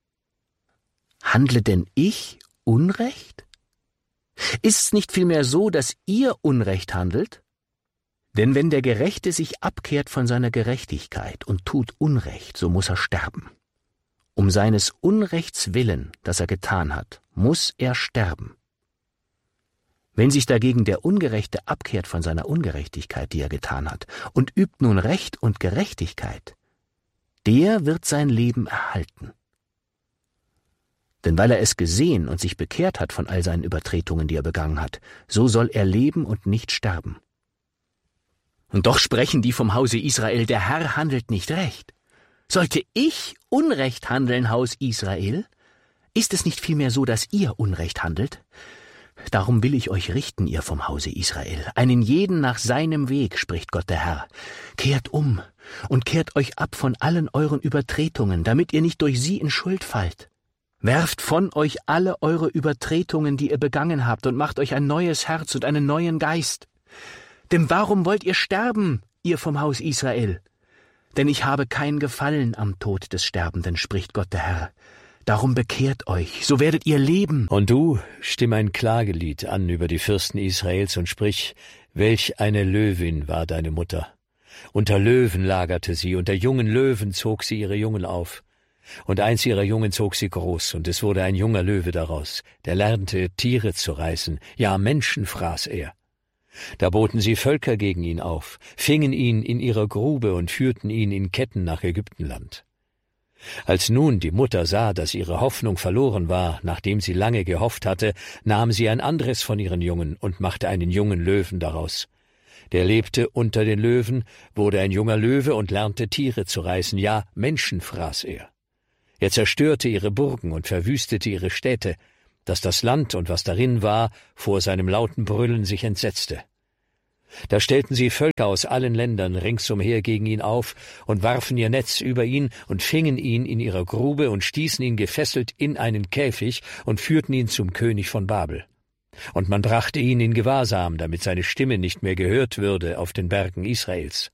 Handle denn ich Unrecht? Ist's nicht vielmehr so, dass ihr Unrecht handelt? Denn wenn der Gerechte sich abkehrt von seiner Gerechtigkeit und tut Unrecht, so muss er sterben. Um seines Unrechts willen, das er getan hat, muss er sterben. Wenn sich dagegen der Ungerechte abkehrt von seiner Ungerechtigkeit, die er getan hat, und übt nun Recht und Gerechtigkeit, der wird sein Leben erhalten. Denn weil er es gesehen und sich bekehrt hat von all seinen Übertretungen, die er begangen hat, so soll er leben und nicht sterben. Und doch sprechen die vom Hause Israel, der Herr handelt nicht recht. Sollte ich Unrecht handeln, Haus Israel? Ist es nicht vielmehr so, dass ihr Unrecht handelt? Darum will ich euch richten, ihr vom Hause Israel, einen jeden nach seinem Weg, spricht Gott der Herr. Kehrt um und kehrt euch ab von allen euren Übertretungen, damit ihr nicht durch sie in Schuld fallt. Werft von euch alle eure Übertretungen, die ihr begangen habt, und macht euch ein neues Herz und einen neuen Geist. Denn warum wollt ihr sterben, ihr vom Haus Israel? Denn ich habe kein Gefallen am Tod des Sterbenden, spricht Gott der Herr. Darum bekehrt euch, so werdet ihr leben. Und du, stimm ein Klagelied an über die Fürsten Israels und sprich, welch eine Löwin war deine Mutter. Unter Löwen lagerte sie, unter jungen Löwen zog sie ihre Jungen auf. Und eins ihrer Jungen zog sie groß, und es wurde ein junger Löwe daraus, der lernte, Tiere zu reißen, ja, Menschen fraß er. Da boten sie Völker gegen ihn auf, fingen ihn in ihrer Grube und führten ihn in Ketten nach Ägyptenland. Als nun die Mutter sah, dass ihre Hoffnung verloren war, nachdem sie lange gehofft hatte, nahm sie ein anderes von ihren Jungen und machte einen jungen Löwen daraus. Der lebte unter den Löwen, wurde ein junger Löwe und lernte Tiere zu reißen, ja, Menschen fraß er. Er zerstörte ihre Burgen und verwüstete ihre Städte, dass das Land und was darin war, vor seinem lauten Brüllen sich entsetzte. Da stellten sie Völker aus allen Ländern ringsumher gegen ihn auf und warfen ihr Netz über ihn und fingen ihn in ihrer Grube und stießen ihn gefesselt in einen Käfig und führten ihn zum König von Babel. Und man brachte ihn in Gewahrsam, damit seine Stimme nicht mehr gehört würde auf den Bergen Israels.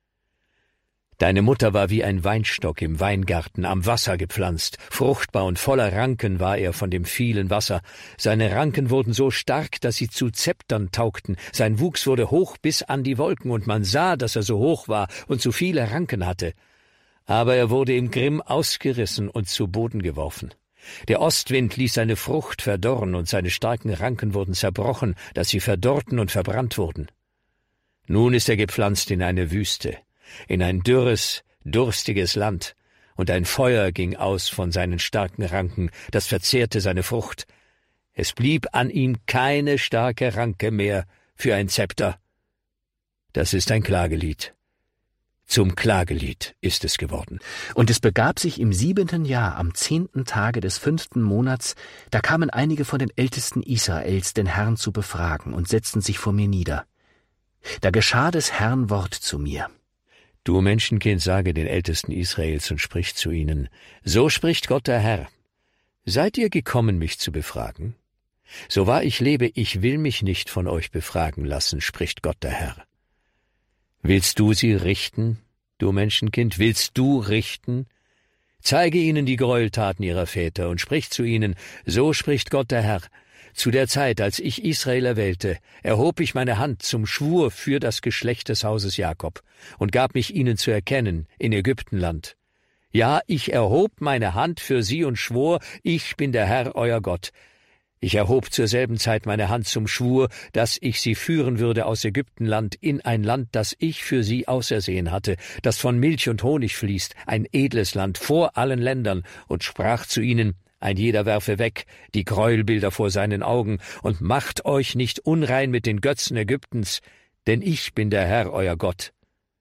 Deine Mutter war wie ein Weinstock im Weingarten am Wasser gepflanzt, fruchtbar und voller Ranken war er von dem vielen Wasser. Seine Ranken wurden so stark, dass sie zu Zeptern taugten, sein Wuchs wurde hoch bis an die Wolken, und man sah, dass er so hoch war und so viele Ranken hatte. Aber er wurde im Grimm ausgerissen und zu Boden geworfen. Der Ostwind ließ seine Frucht verdorren, und seine starken Ranken wurden zerbrochen, dass sie verdorrten und verbrannt wurden. Nun ist er gepflanzt in eine Wüste, in ein dürres, durstiges Land, und ein Feuer ging aus von seinen starken Ranken, das verzehrte seine Frucht. Es blieb an ihm keine starke Ranke mehr für ein Zepter. Das ist ein Klagelied. Zum Klagelied ist es geworden. Und es begab sich im 7. Jahr, am 10. Tage des 5. Monats, da kamen einige von den Ältesten Israels, den Herrn zu befragen, und setzten sich vor mir nieder. Da geschah des Herrn Wort zu mir. Du Menschenkind, sage den Ältesten Israels und sprich zu ihnen, so spricht Gott der Herr. Seid ihr gekommen, mich zu befragen? So wahr ich lebe, ich will mich nicht von euch befragen lassen, spricht Gott der Herr. Willst du sie richten, du Menschenkind, willst du richten? Zeige ihnen die Gräueltaten ihrer Väter und sprich zu ihnen, so spricht Gott der Herr. Zu der Zeit, als ich Israel erwählte, erhob ich meine Hand zum Schwur für das Geschlecht des Hauses Jakob und gab mich ihnen zu erkennen in Ägyptenland. Ja, ich erhob meine Hand für sie und schwor, ich bin der Herr, euer Gott. Ich erhob zur selben Zeit meine Hand zum Schwur, dass ich sie führen würde aus Ägyptenland in ein Land, das ich für sie ausersehen hatte, das von Milch und Honig fließt, ein edles Land vor allen Ländern, und sprach zu ihnen, ein jeder werfe weg die Gräuelbilder vor seinen Augen und macht euch nicht unrein mit den Götzen Ägyptens, denn ich bin der Herr, euer Gott.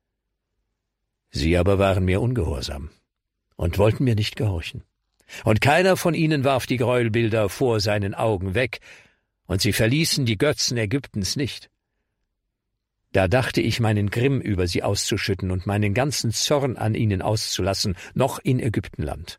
Sie aber waren mir ungehorsam und wollten mir nicht gehorchen. Und keiner von ihnen warf die Gräuelbilder vor seinen Augen weg, und sie verließen die Götzen Ägyptens nicht. Da dachte ich, meinen Grimm über sie auszuschütten und meinen ganzen Zorn an ihnen auszulassen, noch in Ägyptenland.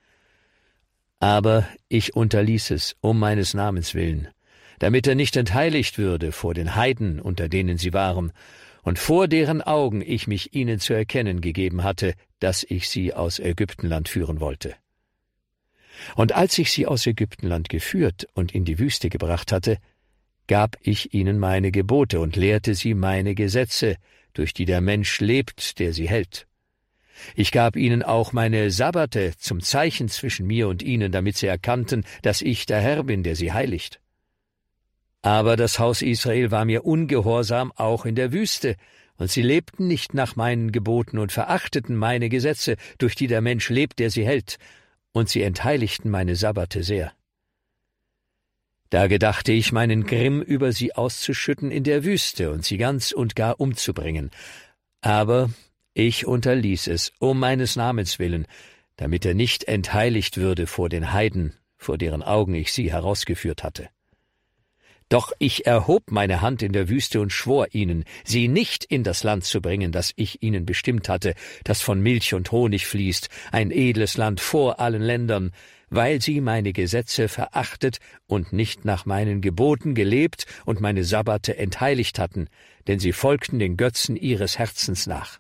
Aber ich unterließ es, um meines Namens willen, damit er nicht entheiligt würde vor den Heiden, unter denen sie waren, und vor deren Augen ich mich ihnen zu erkennen gegeben hatte, dass ich sie aus Ägyptenland führen wollte. Und als ich sie aus Ägyptenland geführt und in die Wüste gebracht hatte, gab ich ihnen meine Gebote und lehrte sie meine Gesetze, durch die der Mensch lebt, der sie hält. Ich gab ihnen auch meine Sabbate zum Zeichen zwischen mir und ihnen, damit sie erkannten, dass ich der Herr bin, der sie heiligt. Aber das Haus Israel war mir ungehorsam auch in der Wüste, und sie lebten nicht nach meinen Geboten und verachteten meine Gesetze, durch die der Mensch lebt, der sie hält, und sie entheiligten meine Sabbate sehr. Da gedachte ich, meinen Grimm über sie auszuschütten in der Wüste und sie ganz und gar umzubringen. Aber ich unterließ es, um meines Namens willen, damit er nicht entheiligt würde vor den Heiden, vor deren Augen ich sie herausgeführt hatte. Doch ich erhob meine Hand in der Wüste und schwor ihnen, sie nicht in das Land zu bringen, das ich ihnen bestimmt hatte, das von Milch und Honig fließt, ein edles Land vor allen Ländern, weil sie meine Gesetze verachtet und nicht nach meinen Geboten gelebt und meine Sabbate entheiligt hatten, denn sie folgten den Götzen ihres Herzens nach.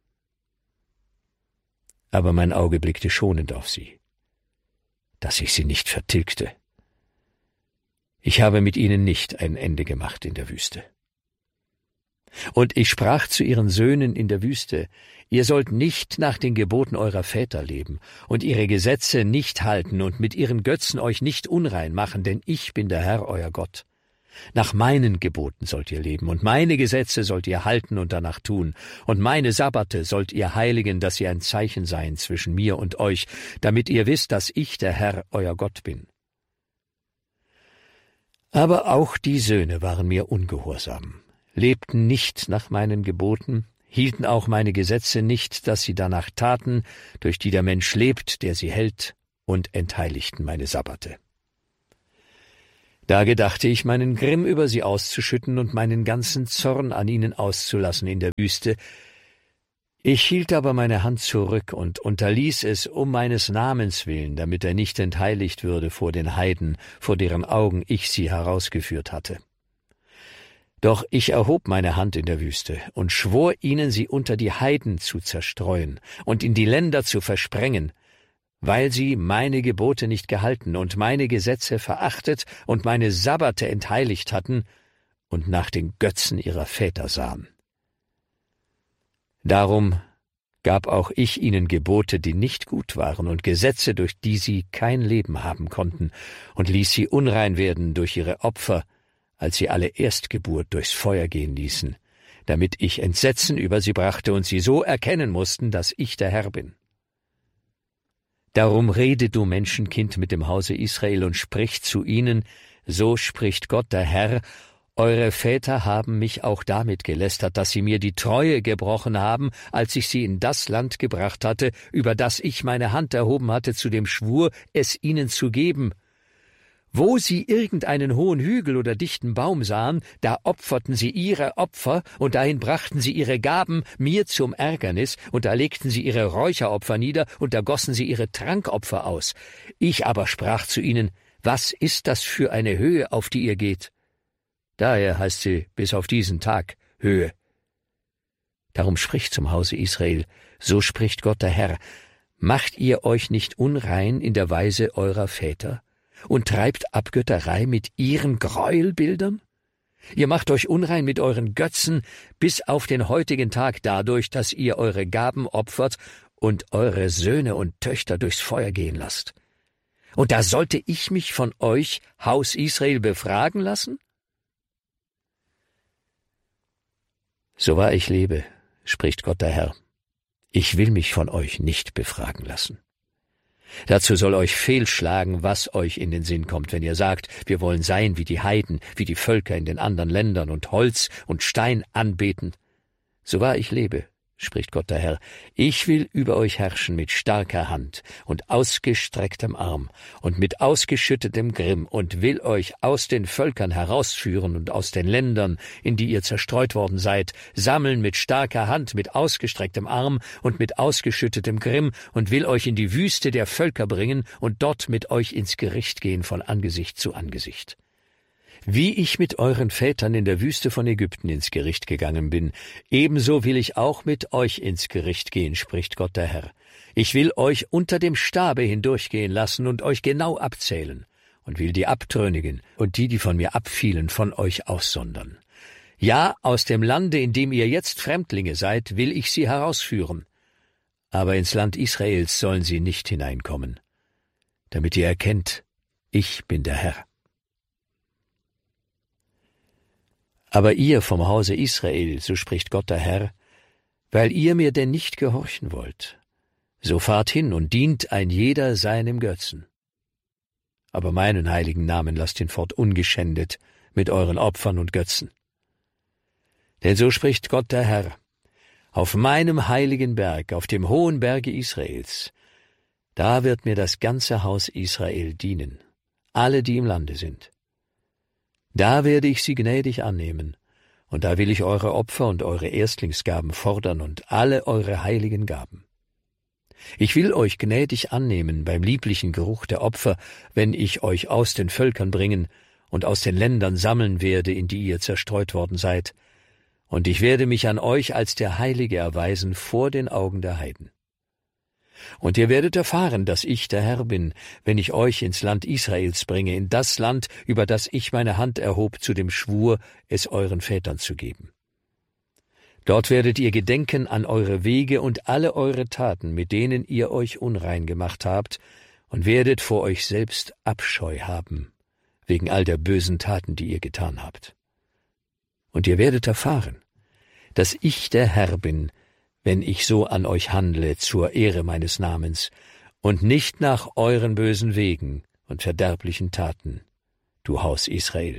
Aber mein Auge blickte schonend auf sie, dass ich sie nicht vertilgte. Ich habe mit ihnen nicht ein Ende gemacht in der Wüste. Und ich sprach zu ihren Söhnen in der Wüste, ihr sollt nicht nach den Geboten eurer Väter leben und ihre Gesetze nicht halten und mit ihren Götzen euch nicht unrein machen, denn ich bin der Herr, euer Gott. Nach meinen Geboten sollt ihr leben, und meine Gesetze sollt ihr halten und danach tun, und meine Sabbate sollt ihr heiligen, dass sie ein Zeichen seien zwischen mir und euch, damit ihr wisst, dass ich der Herr, euer Gott bin. Aber auch die Söhne waren mir ungehorsam, lebten nicht nach meinen Geboten, hielten auch meine Gesetze nicht, dass sie danach taten, durch die der Mensch lebt, der sie hält, und entheiligten meine Sabbate. Da gedachte ich, meinen Grimm über sie auszuschütten und meinen ganzen Zorn an ihnen auszulassen in der Wüste. Ich hielt aber meine Hand zurück und unterließ es um meines Namens willen, damit er nicht entheiligt würde vor den Heiden, vor deren Augen ich sie herausgeführt hatte. Doch ich erhob meine Hand in der Wüste und schwor ihnen, sie unter die Heiden zu zerstreuen und in die Länder zu versprengen, weil sie meine Gebote nicht gehalten und meine Gesetze verachtet und meine Sabbate entheiligt hatten und nach den Götzen ihrer Väter sahen. Darum gab auch ich ihnen Gebote, die nicht gut waren, und Gesetze, durch die sie kein Leben haben konnten, und ließ sie unrein werden durch ihre Opfer, als sie alle Erstgeburt durchs Feuer gehen ließen, damit ich Entsetzen über sie brachte und sie so erkennen mussten, dass ich der Herr bin. Darum rede, du Menschenkind, mit dem Hause Israel und sprich zu ihnen, so spricht Gott der Herr, eure Väter haben mich auch damit gelästert, dass sie mir die Treue gebrochen haben, als ich sie in das Land gebracht hatte, über das ich meine Hand erhoben hatte zu dem Schwur, es ihnen zu geben. Wo sie irgendeinen hohen Hügel oder dichten Baum sahen, da opferten sie ihre Opfer, und dahin brachten sie ihre Gaben mir zum Ärgernis, und da legten sie ihre Räucheropfer nieder, und da gossen sie ihre Trankopfer aus. Ich aber sprach zu ihnen, was ist das für eine Höhe, auf die ihr geht? Daher heißt sie bis auf diesen Tag Höhe. Darum spricht zum Hause Israel, so spricht Gott der Herr, macht ihr euch nicht unrein in der Weise eurer Väter? Und treibt Abgötterei mit ihren Gräuelbildern? Ihr macht euch unrein mit euren Götzen bis auf den heutigen Tag dadurch, dass ihr eure Gaben opfert und eure Söhne und Töchter durchs Feuer gehen lasst. Und da sollte ich mich von euch, Haus Israel, befragen lassen? So wahr ich lebe, spricht Gott der Herr, ich will mich von euch nicht befragen lassen. Dazu soll euch fehlschlagen, was euch in den Sinn kommt, wenn ihr sagt, wir wollen sein wie die Heiden, wie die Völker in den anderen Ländern und Holz und Stein anbeten. So wahr ich lebe, spricht Gott der Herr, ich will über euch herrschen mit starker Hand und ausgestrecktem Arm und mit ausgeschüttetem Grimm und will euch aus den Völkern herausführen und aus den Ländern, in die ihr zerstreut worden seid, sammeln mit starker Hand, mit ausgestrecktem Arm und mit ausgeschüttetem Grimm und will euch in die Wüste der Völker bringen und dort mit euch ins Gericht gehen von Angesicht zu Angesicht. Wie ich mit euren Vätern in der Wüste von Ägypten ins Gericht gegangen bin, ebenso will ich auch mit euch ins Gericht gehen, spricht Gott der Herr. Ich will euch unter dem Stabe hindurchgehen lassen und euch genau abzählen und will die Abtrünnigen und die von mir abfielen, von euch aussondern. Ja, aus dem Lande, in dem ihr jetzt Fremdlinge seid, will ich sie herausführen. Aber ins Land Israels sollen sie nicht hineinkommen, damit ihr erkennt, ich bin der Herr. Aber ihr vom Hause Israel, so spricht Gott der Herr, weil ihr mir denn nicht gehorchen wollt, so fahrt hin und dient ein jeder seinem Götzen. Aber meinen heiligen Namen lasst ihn fort ungeschändet mit euren Opfern und Götzen. Denn so spricht Gott der Herr, auf meinem heiligen Berg, auf dem hohen Berge Israels, da wird mir das ganze Haus Israel dienen, alle, die im Lande sind. Da werde ich sie gnädig annehmen, und da will ich eure Opfer und eure Erstlingsgaben fordern und alle eure heiligen Gaben. Ich will euch gnädig annehmen beim lieblichen Geruch der Opfer, wenn ich euch aus den Völkern bringen und aus den Ländern sammeln werde, in die ihr zerstreut worden seid, und ich werde mich an euch als der Heilige erweisen vor den Augen der Heiden. Und ihr werdet erfahren, dass ich der Herr bin, wenn ich euch ins Land Israels bringe, in das Land, über das ich meine Hand erhob zu dem Schwur, es euren Vätern zu geben. Dort werdet ihr gedenken an eure Wege und alle eure Taten, mit denen ihr euch unrein gemacht habt, und werdet vor euch selbst Abscheu haben, wegen all der bösen Taten, die ihr getan habt. Und ihr werdet erfahren, dass ich der Herr bin, wenn ich so an euch handle zur Ehre meines Namens und nicht nach euren bösen Wegen und verderblichen Taten, du Haus Israel,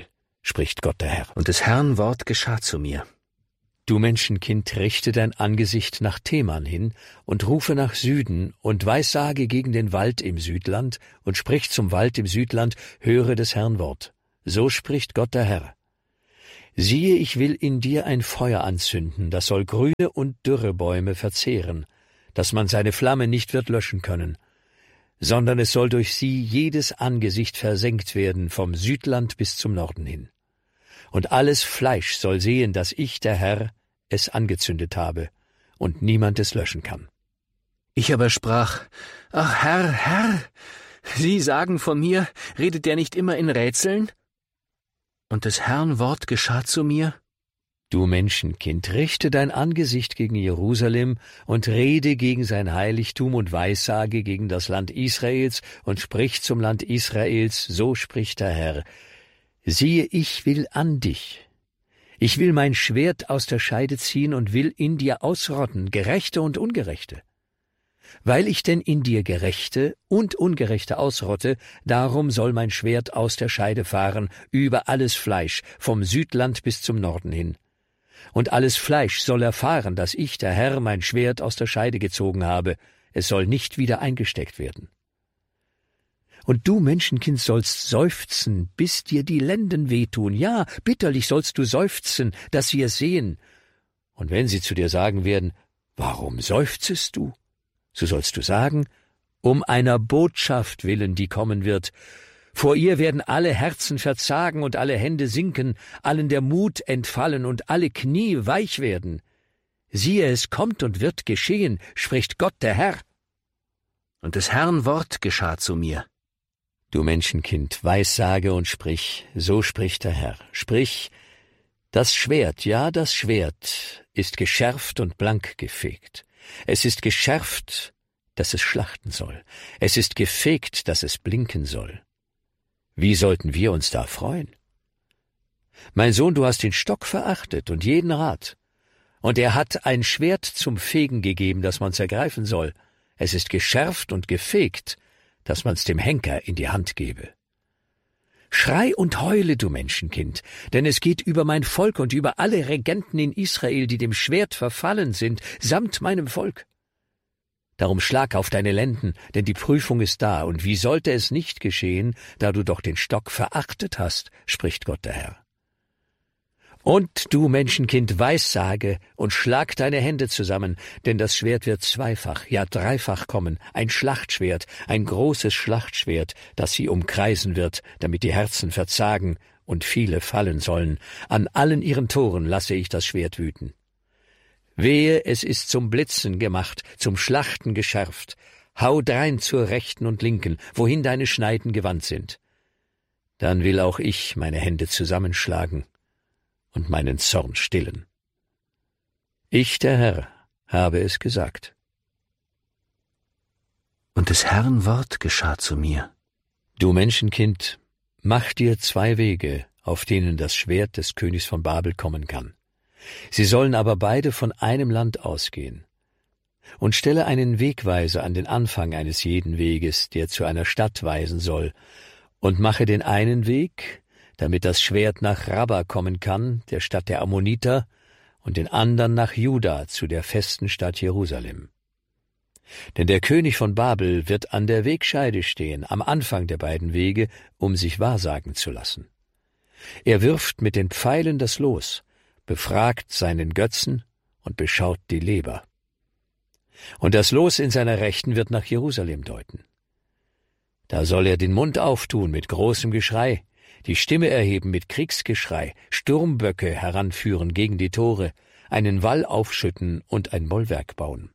spricht Gott der Herr. Und des Herrn Wort geschah zu mir. Du Menschenkind, richte dein Angesicht nach Teman hin und rufe nach Süden und weissage gegen den Wald im Südland und sprich zum Wald im Südland, höre des Herrn Wort. So spricht Gott der Herr. Siehe, ich will in dir ein Feuer anzünden, das soll grüne und dürre Bäume verzehren, dass man seine Flamme nicht wird löschen können, sondern es soll durch sie jedes Angesicht versenkt werden, vom Südland bis zum Norden hin. Und alles Fleisch soll sehen, dass ich, der Herr, es angezündet habe, und niemand es löschen kann. Ich aber sprach, »Ach Herr, Herr, Sie sagen von mir, redet der nicht immer in Rätseln?« Und des Herrn Wort geschah zu mir, Du Menschenkind, richte dein Angesicht gegen Jerusalem und rede gegen sein Heiligtum und weissage gegen das Land Israels und sprich zum Land Israels, so spricht der Herr. Siehe, ich will an dich. Ich will mein Schwert aus der Scheide ziehen und will in dir ausrotten, Gerechte und Ungerechte. Weil ich denn in dir Gerechte und Ungerechte ausrotte, darum soll mein Schwert aus der Scheide fahren, über alles Fleisch, vom Südland bis zum Norden hin. Und alles Fleisch soll erfahren, dass ich, der Herr, mein Schwert aus der Scheide gezogen habe, es soll nicht wieder eingesteckt werden. Und du, Menschenkind, sollst seufzen, bis dir die Lenden wehtun. Ja, bitterlich sollst du seufzen, dass sie es sehen. Und wenn sie zu dir sagen werden, warum seufzest du? So sollst du sagen, um einer Botschaft willen, die kommen wird. Vor ihr werden alle Herzen verzagen und alle Hände sinken, allen der Mut entfallen und alle Knie weich werden. Siehe, es kommt und wird geschehen, spricht Gott der Herr. Und des Herrn Wort geschah zu mir. Du Menschenkind, weissage und sprich, so spricht der Herr. Sprich, das Schwert, ja, das Schwert ist geschärft und blank gefegt. Es ist geschärft, dass es schlachten soll. Es ist gefegt, dass es blinken soll. Wie sollten wir uns da freuen? Mein Sohn, du hast den Stock verachtet und jeden Rat. Und er hat ein Schwert zum Fegen gegeben, das man's ergreifen soll. Es ist geschärft und gefegt, dass man's dem Henker in die Hand gebe. Schrei und heule, du Menschenkind, denn es geht über mein Volk und über alle Regenten in Israel, die dem Schwert verfallen sind, samt meinem Volk. Darum schlag auf deine Lenden, denn die Prüfung ist da, und wie sollte es nicht geschehen, da du doch den Stock verachtet hast, spricht Gott der Herr. Und du Menschenkind, weissage und schlag deine Hände zusammen, denn das Schwert wird zweifach, ja dreifach kommen, ein Schlachtschwert, ein großes Schlachtschwert, das sie umkreisen wird, damit die Herzen verzagen und viele fallen sollen. An allen ihren Toren lasse ich das Schwert wüten. Wehe, es ist zum Blitzen gemacht, zum Schlachten geschärft. Hau drein zur Rechten und Linken, wohin deine Schneiden gewandt sind. Dann will auch ich meine Hände zusammenschlagen und meinen Zorn stillen. Ich, der Herr, habe es gesagt. Und des Herrn Wort geschah zu mir. Du Menschenkind, mach dir 2 Wege, auf denen das Schwert des Königs von Babel kommen kann. Sie sollen aber beide von einem Land ausgehen. Und stelle einen Wegweiser an den Anfang eines jeden Weges, der zu einer Stadt weisen soll, und mache den einen Weg, damit das Schwert nach Rabba kommen kann, der Stadt der Ammoniter, und den anderen nach Juda, zu der festen Stadt Jerusalem. Denn der König von Babel wird an der Wegscheide stehen, am Anfang der beiden Wege, um sich wahrsagen zu lassen. Er wirft mit den Pfeilen das Los, befragt seinen Götzen und beschaut die Leber. Und das Los in seiner Rechten wird nach Jerusalem deuten. Da soll er den Mund auftun mit großem Geschrei, die Stimme erheben mit Kriegsgeschrei, Sturmböcke heranführen gegen die Tore, einen Wall aufschütten und ein Bollwerk bauen.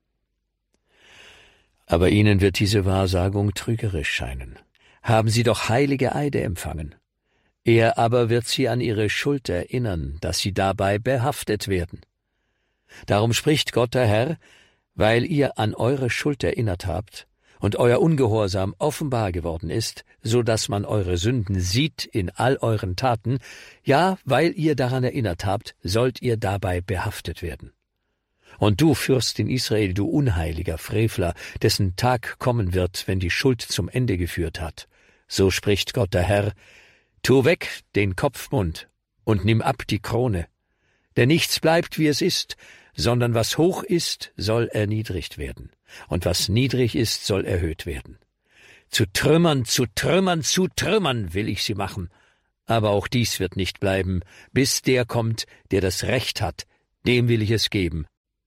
Aber ihnen wird diese Wahrsagung trügerisch scheinen. Haben sie doch heilige Eide empfangen. Er aber wird sie an ihre Schuld erinnern, dass sie dabei behaftet werden. Darum spricht Gott der Herr, weil ihr an eure Schuld erinnert habt und euer Ungehorsam offenbar geworden ist, so dass man eure Sünden sieht in all euren Taten, ja, weil ihr daran erinnert habt, sollt ihr dabei behaftet werden. Und du, Fürst in Israel, du unheiliger Frevler, dessen Tag kommen wird, wenn die Schuld zum Ende geführt hat, so spricht Gott der Herr, Tu weg den Kopfmund und nimm ab die Krone. Denn nichts bleibt, wie es ist, sondern was hoch ist, soll erniedrigt werden, und was niedrig ist, soll erhöht werden. Zu Trümmern, zu Trümmern, zu Trümmern will ich sie machen. Aber auch dies wird nicht bleiben, bis der kommt, der das Recht hat, dem will ich es geben.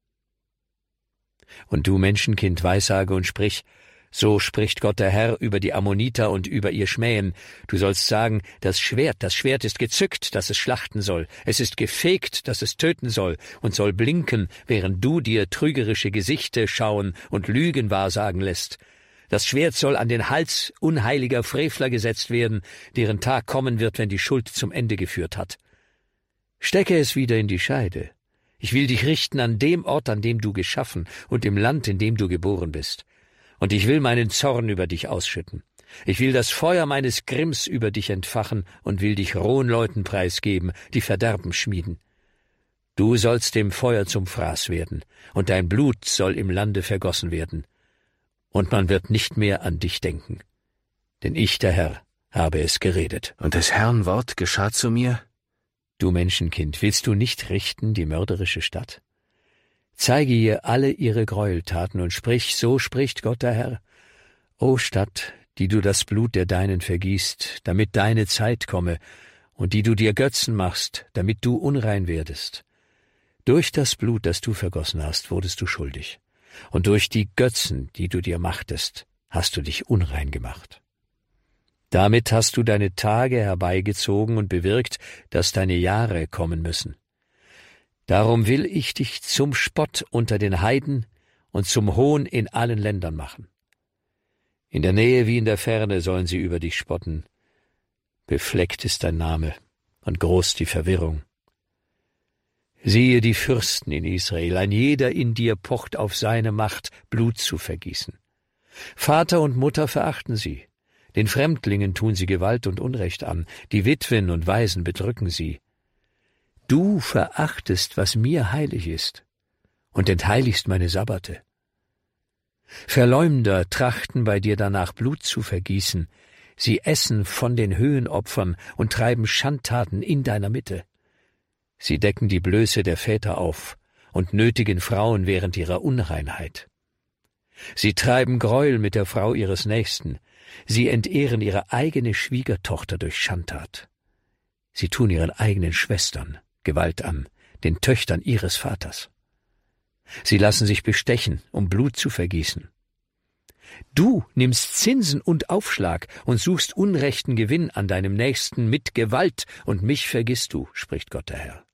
Und du, Menschenkind, weissage und sprich, so spricht Gott der Herr über die Ammoniter und über ihr Schmähen. Du sollst sagen, das Schwert ist gezückt, dass es schlachten soll. Es ist gefegt, dass es töten soll und soll blinken, während du dir trügerische Gesichter schauen und Lügen wahrsagen lässt. Das Schwert soll an den Hals unheiliger Frevler gesetzt werden, deren Tag kommen wird, wenn die Schuld zum Ende geführt hat. Stecke es wieder in die Scheide. Ich will dich richten an dem Ort, an dem du geschaffen und im Land, in dem du geboren bist. Und ich will meinen Zorn über dich ausschütten. Ich will das Feuer meines Grimms über dich entfachen und will dich rohen Leuten preisgeben, die Verderben schmieden. Du sollst dem Feuer zum Fraß werden, und dein Blut soll im Lande vergossen werden. Und man wird nicht mehr an dich denken. Denn ich, der Herr, habe es geredet. Und des Herrn Wort geschah zu mir: Du Menschenkind, willst du nicht richten die mörderische Stadt? Zeige ihr alle ihre Gräueltaten und sprich, so spricht Gott der Herr. O Stadt, die du das Blut der Deinen vergießt, damit deine Zeit komme, und die du dir Götzen machst, damit du unrein werdest. Durch das Blut, das du vergossen hast, wurdest du schuldig, und durch die Götzen, die du dir machtest, hast du dich unrein gemacht. Damit hast du deine Tage herbeigezogen und bewirkt, dass deine Jahre kommen müssen. Darum will ich dich zum Spott unter den Heiden und zum Hohn in allen Ländern machen. In der Nähe wie in der Ferne sollen sie über dich spotten. Befleckt ist dein Name und groß die Verwirrung. Siehe die Fürsten in Israel, ein jeder in dir pocht auf seine Macht, Blut zu vergießen. Vater und Mutter verachten sie, den Fremdlingen tun sie Gewalt und Unrecht an, die Witwen und Waisen bedrücken sie. Du verachtest, was mir heilig ist, und entheiligst meine Sabbate. Verleumder trachten bei dir danach, Blut zu vergießen. Sie essen von den Höhenopfern und treiben Schandtaten in deiner Mitte. Sie decken die Blöße der Väter auf und nötigen Frauen während ihrer Unreinheit. Sie treiben Gräuel mit der Frau ihres Nächsten. Sie entehren ihre eigene Schwiegertochter durch Schandtat. Sie tun ihren eigenen Schwestern Gewalt an, den Töchtern ihres Vaters. Sie lassen sich bestechen, um Blut zu vergießen. Du nimmst Zinsen und Aufschlag und suchst unrechten Gewinn an deinem Nächsten mit Gewalt, und mich vergisst du, spricht Gott der Herr.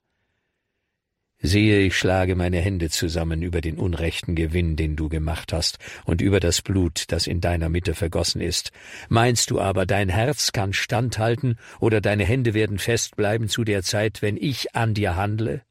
Siehe, ich schlage meine Hände zusammen über den unrechten Gewinn, den du gemacht hast, und über das Blut, das in deiner Mitte vergossen ist. Meinst du aber, dein Herz kann standhalten, oder deine Hände werden festbleiben zu der Zeit, wenn ich an dir handle?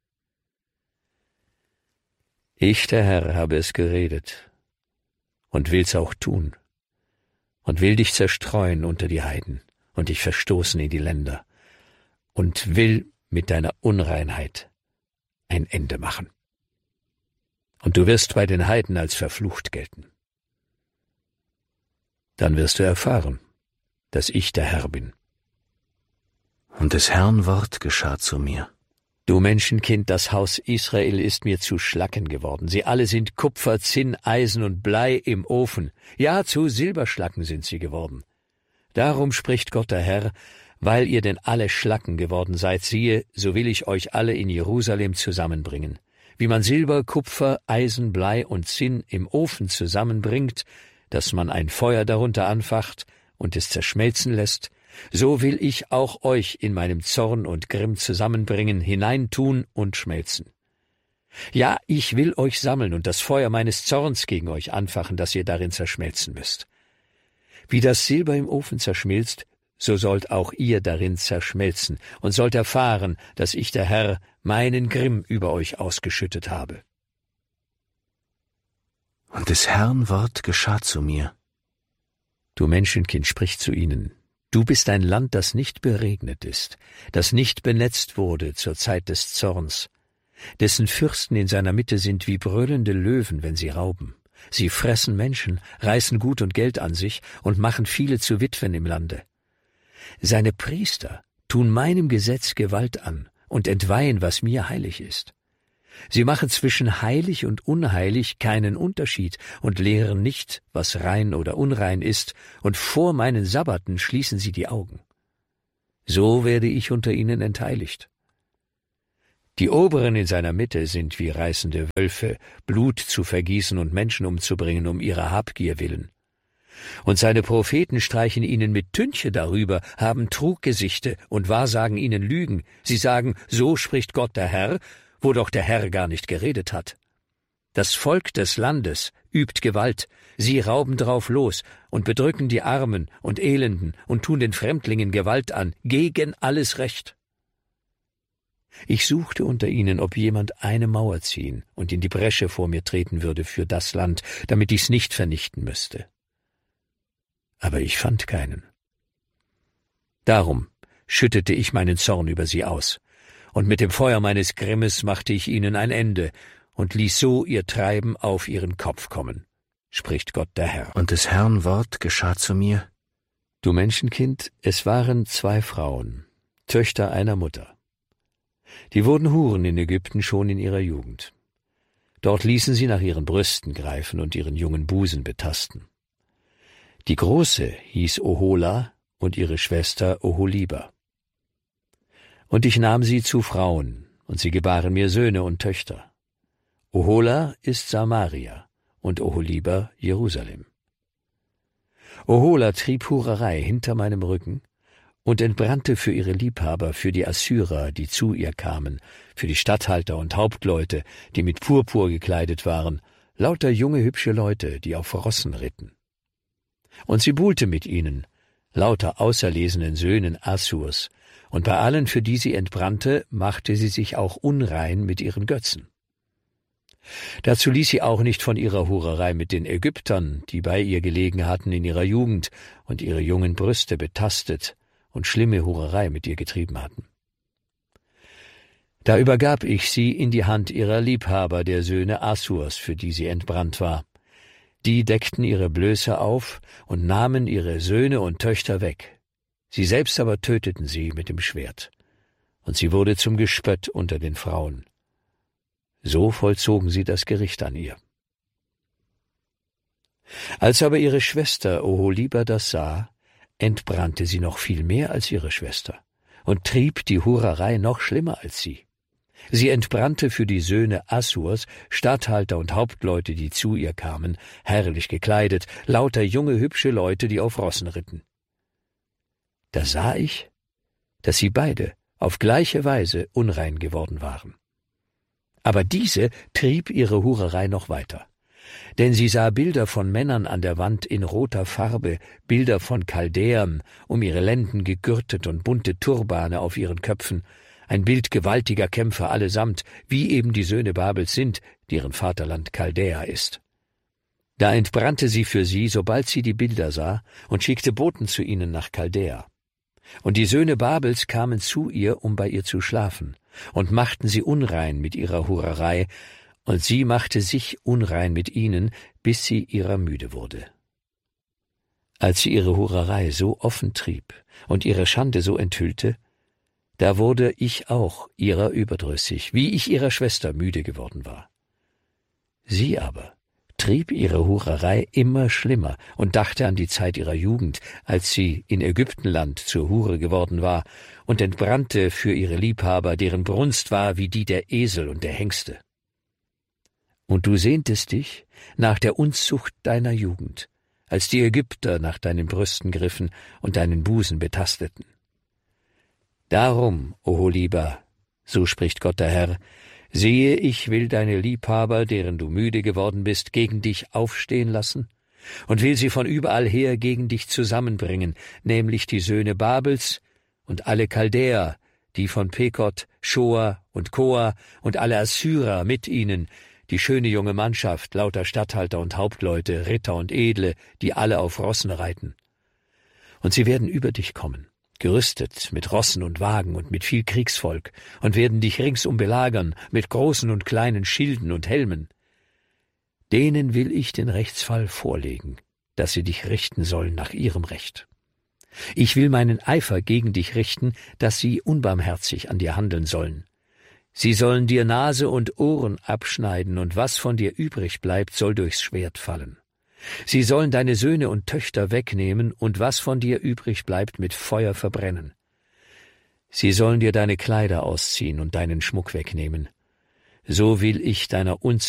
Ich, der Herr, habe es geredet und will's auch tun und will dich zerstreuen unter die Heiden und dich verstoßen in die Länder und will mit deiner Unreinheit ein Ende machen. Und du wirst bei den Heiden als verflucht gelten. Dann wirst du erfahren, dass ich der Herr bin. Und des Herrn Wort geschah zu mir: Du Menschenkind, das Haus Israel ist mir zu Schlacken geworden. Sie alle sind Kupfer, Zinn, Eisen und Blei im Ofen. Ja, zu Silberschlacken sind sie geworden. Darum spricht Gott der Herr: Weil ihr denn alle Schlacken geworden seid, siehe, so will ich euch alle in Jerusalem zusammenbringen. Wie man Silber, Kupfer, Eisen, Blei und Zinn im Ofen zusammenbringt, dass man ein Feuer darunter anfacht und es zerschmelzen lässt, so will ich auch euch in meinem Zorn und Grimm zusammenbringen, hineintun und schmelzen. Ja, ich will euch sammeln und das Feuer meines Zorns gegen euch anfachen, dass ihr darin zerschmelzen müsst. Wie das Silber im Ofen zerschmilzt, so sollt auch ihr darin zerschmelzen und sollt erfahren, dass ich, der Herr, meinen Grimm über euch ausgeschüttet habe. Und des Herrn Wort geschah zu mir: Du Menschenkind, sprich zu ihnen: Du bist ein Land, das nicht beregnet ist, das nicht benetzt wurde zur Zeit des Zorns, dessen Fürsten in seiner Mitte sind wie brüllende Löwen, wenn sie rauben. Sie fressen Menschen, reißen Gut und Geld an sich und machen viele zu Witwen im Lande. Seine Priester tun meinem Gesetz Gewalt an und entweihen, was mir heilig ist. Sie machen zwischen heilig und unheilig keinen Unterschied und lehren nicht, was rein oder unrein ist, und vor meinen Sabbaten schließen sie die Augen. So werde ich unter ihnen entheiligt. Die Oberen in seiner Mitte sind wie reißende Wölfe, Blut zu vergießen und Menschen umzubringen um ihrer Habgier willen. Und seine Propheten streichen ihnen mit Tünche darüber, haben Truggesichte und wahrsagen ihnen Lügen. Sie sagen, so spricht Gott der Herr, wo doch der Herr gar nicht geredet hat. Das Volk des Landes übt Gewalt, sie rauben drauf los und bedrücken die Armen und Elenden und tun den Fremdlingen Gewalt an, gegen alles Recht. Ich suchte unter ihnen, ob jemand eine Mauer ziehen und in die Bresche vor mir treten würde für das Land, damit ich's nicht vernichten müsste. Aber ich fand keinen. Darum schüttete ich meinen Zorn über sie aus, und mit dem Feuer meines Grimmes machte ich ihnen ein Ende und ließ so ihr Treiben auf ihren Kopf kommen, spricht Gott der Herr. Und des Herrn Wort geschah zu mir: Du Menschenkind, es waren 2 Frauen, Töchter einer Mutter. Die wurden Huren in Ägypten schon in ihrer Jugend. Dort ließen sie nach ihren Brüsten greifen und ihren jungen Busen betasten. Die Große hieß Ohola und ihre Schwester Oholiba. Und ich nahm sie zu Frauen, und sie gebaren mir Söhne und Töchter. Ohola ist Samaria und Oholiba Jerusalem. Ohola trieb Hurerei hinter meinem Rücken und entbrannte für ihre Liebhaber, für die Assyrer, die zu ihr kamen, für die Statthalter und Hauptleute, die mit Purpur gekleidet waren, lauter junge, hübsche Leute, die auf Rossen ritten. Und sie buhlte mit ihnen, lauter auserlesenen Söhnen Assurs, und bei allen, für die sie entbrannte, machte sie sich auch unrein mit ihren Götzen. Dazu ließ sie auch nicht von ihrer Hurerei mit den Ägyptern, die bei ihr gelegen hatten in ihrer Jugend und ihre jungen Brüste betastet und schlimme Hurerei mit ihr getrieben hatten. Da übergab ich sie in die Hand ihrer Liebhaber, der Söhne Assurs, für die sie entbrannt war. Die deckten ihre Blöße auf und nahmen ihre Söhne und Töchter weg. Sie selbst aber töteten sie mit dem Schwert, und sie wurde zum Gespött unter den Frauen. So vollzogen sie das Gericht an ihr. Als aber ihre Schwester Oholiba das sah, entbrannte sie noch viel mehr als ihre Schwester und trieb die Hurerei noch schlimmer als sie. Sie entbrannte für die Söhne Assurs, Statthalter und Hauptleute, die zu ihr kamen, herrlich gekleidet, lauter junge, hübsche Leute, die auf Rossen ritten. Da sah ich, dass sie beide auf gleiche Weise unrein geworden waren. Aber diese trieb ihre Hurerei noch weiter. Denn sie sah Bilder von Männern an der Wand in roter Farbe, Bilder von Chaldäern, um ihre Lenden gegürtet und bunte Turbane auf ihren Köpfen, ein Bild gewaltiger Kämpfer allesamt, wie eben die Söhne Babels sind, deren Vaterland Chaldäa ist. Da entbrannte sie für sie, sobald sie die Bilder sah, und schickte Boten zu ihnen nach Chaldäa. Und die Söhne Babels kamen zu ihr, um bei ihr zu schlafen, und machten sie unrein mit ihrer Hurerei, und sie machte sich unrein mit ihnen, bis sie ihrer müde wurde. Als sie ihre Hurerei so offen trieb und ihre Schande so enthüllte, da wurde ich auch ihrer überdrüssig, wie ich ihrer Schwester müde geworden war. Sie aber trieb ihre Hurerei immer schlimmer und dachte an die Zeit ihrer Jugend, als sie in Ägyptenland zur Hure geworden war, und entbrannte für ihre Liebhaber, deren Brunst war wie die der Esel und der Hengste. Und du sehntest dich nach der Unzucht deiner Jugend, als die Ägypter nach deinen Brüsten griffen und deinen Busen betasteten. Darum, Oholiba, so spricht Gott der Herr, siehe, ich will deine Liebhaber, deren du müde geworden bist, gegen dich aufstehen lassen und will sie von überall her gegen dich zusammenbringen, nämlich die Söhne Babels und alle Chaldäer, die von Pekod, Schoa und Koa und alle Assyrer mit ihnen, die schöne junge Mannschaft, lauter Statthalter und Hauptleute, Ritter und Edle, die alle auf Rossen reiten. Und sie werden über dich kommen, gerüstet mit Rossen und Wagen und mit viel Kriegsvolk, und werden dich ringsum belagern mit großen und kleinen Schilden und Helmen. Denen will ich den Rechtsfall vorlegen, dass sie dich richten sollen nach ihrem Recht. Ich will meinen Eifer gegen dich richten, dass sie unbarmherzig an dir handeln sollen. Sie sollen dir Nase und Ohren abschneiden, und was von dir übrig bleibt, soll durchs Schwert fallen. Sie sollen deine Söhne und Töchter wegnehmen, und was von dir übrig bleibt, mit Feuer verbrennen. Sie sollen dir deine Kleider ausziehen und deinen Schmuck wegnehmen. So will ich deiner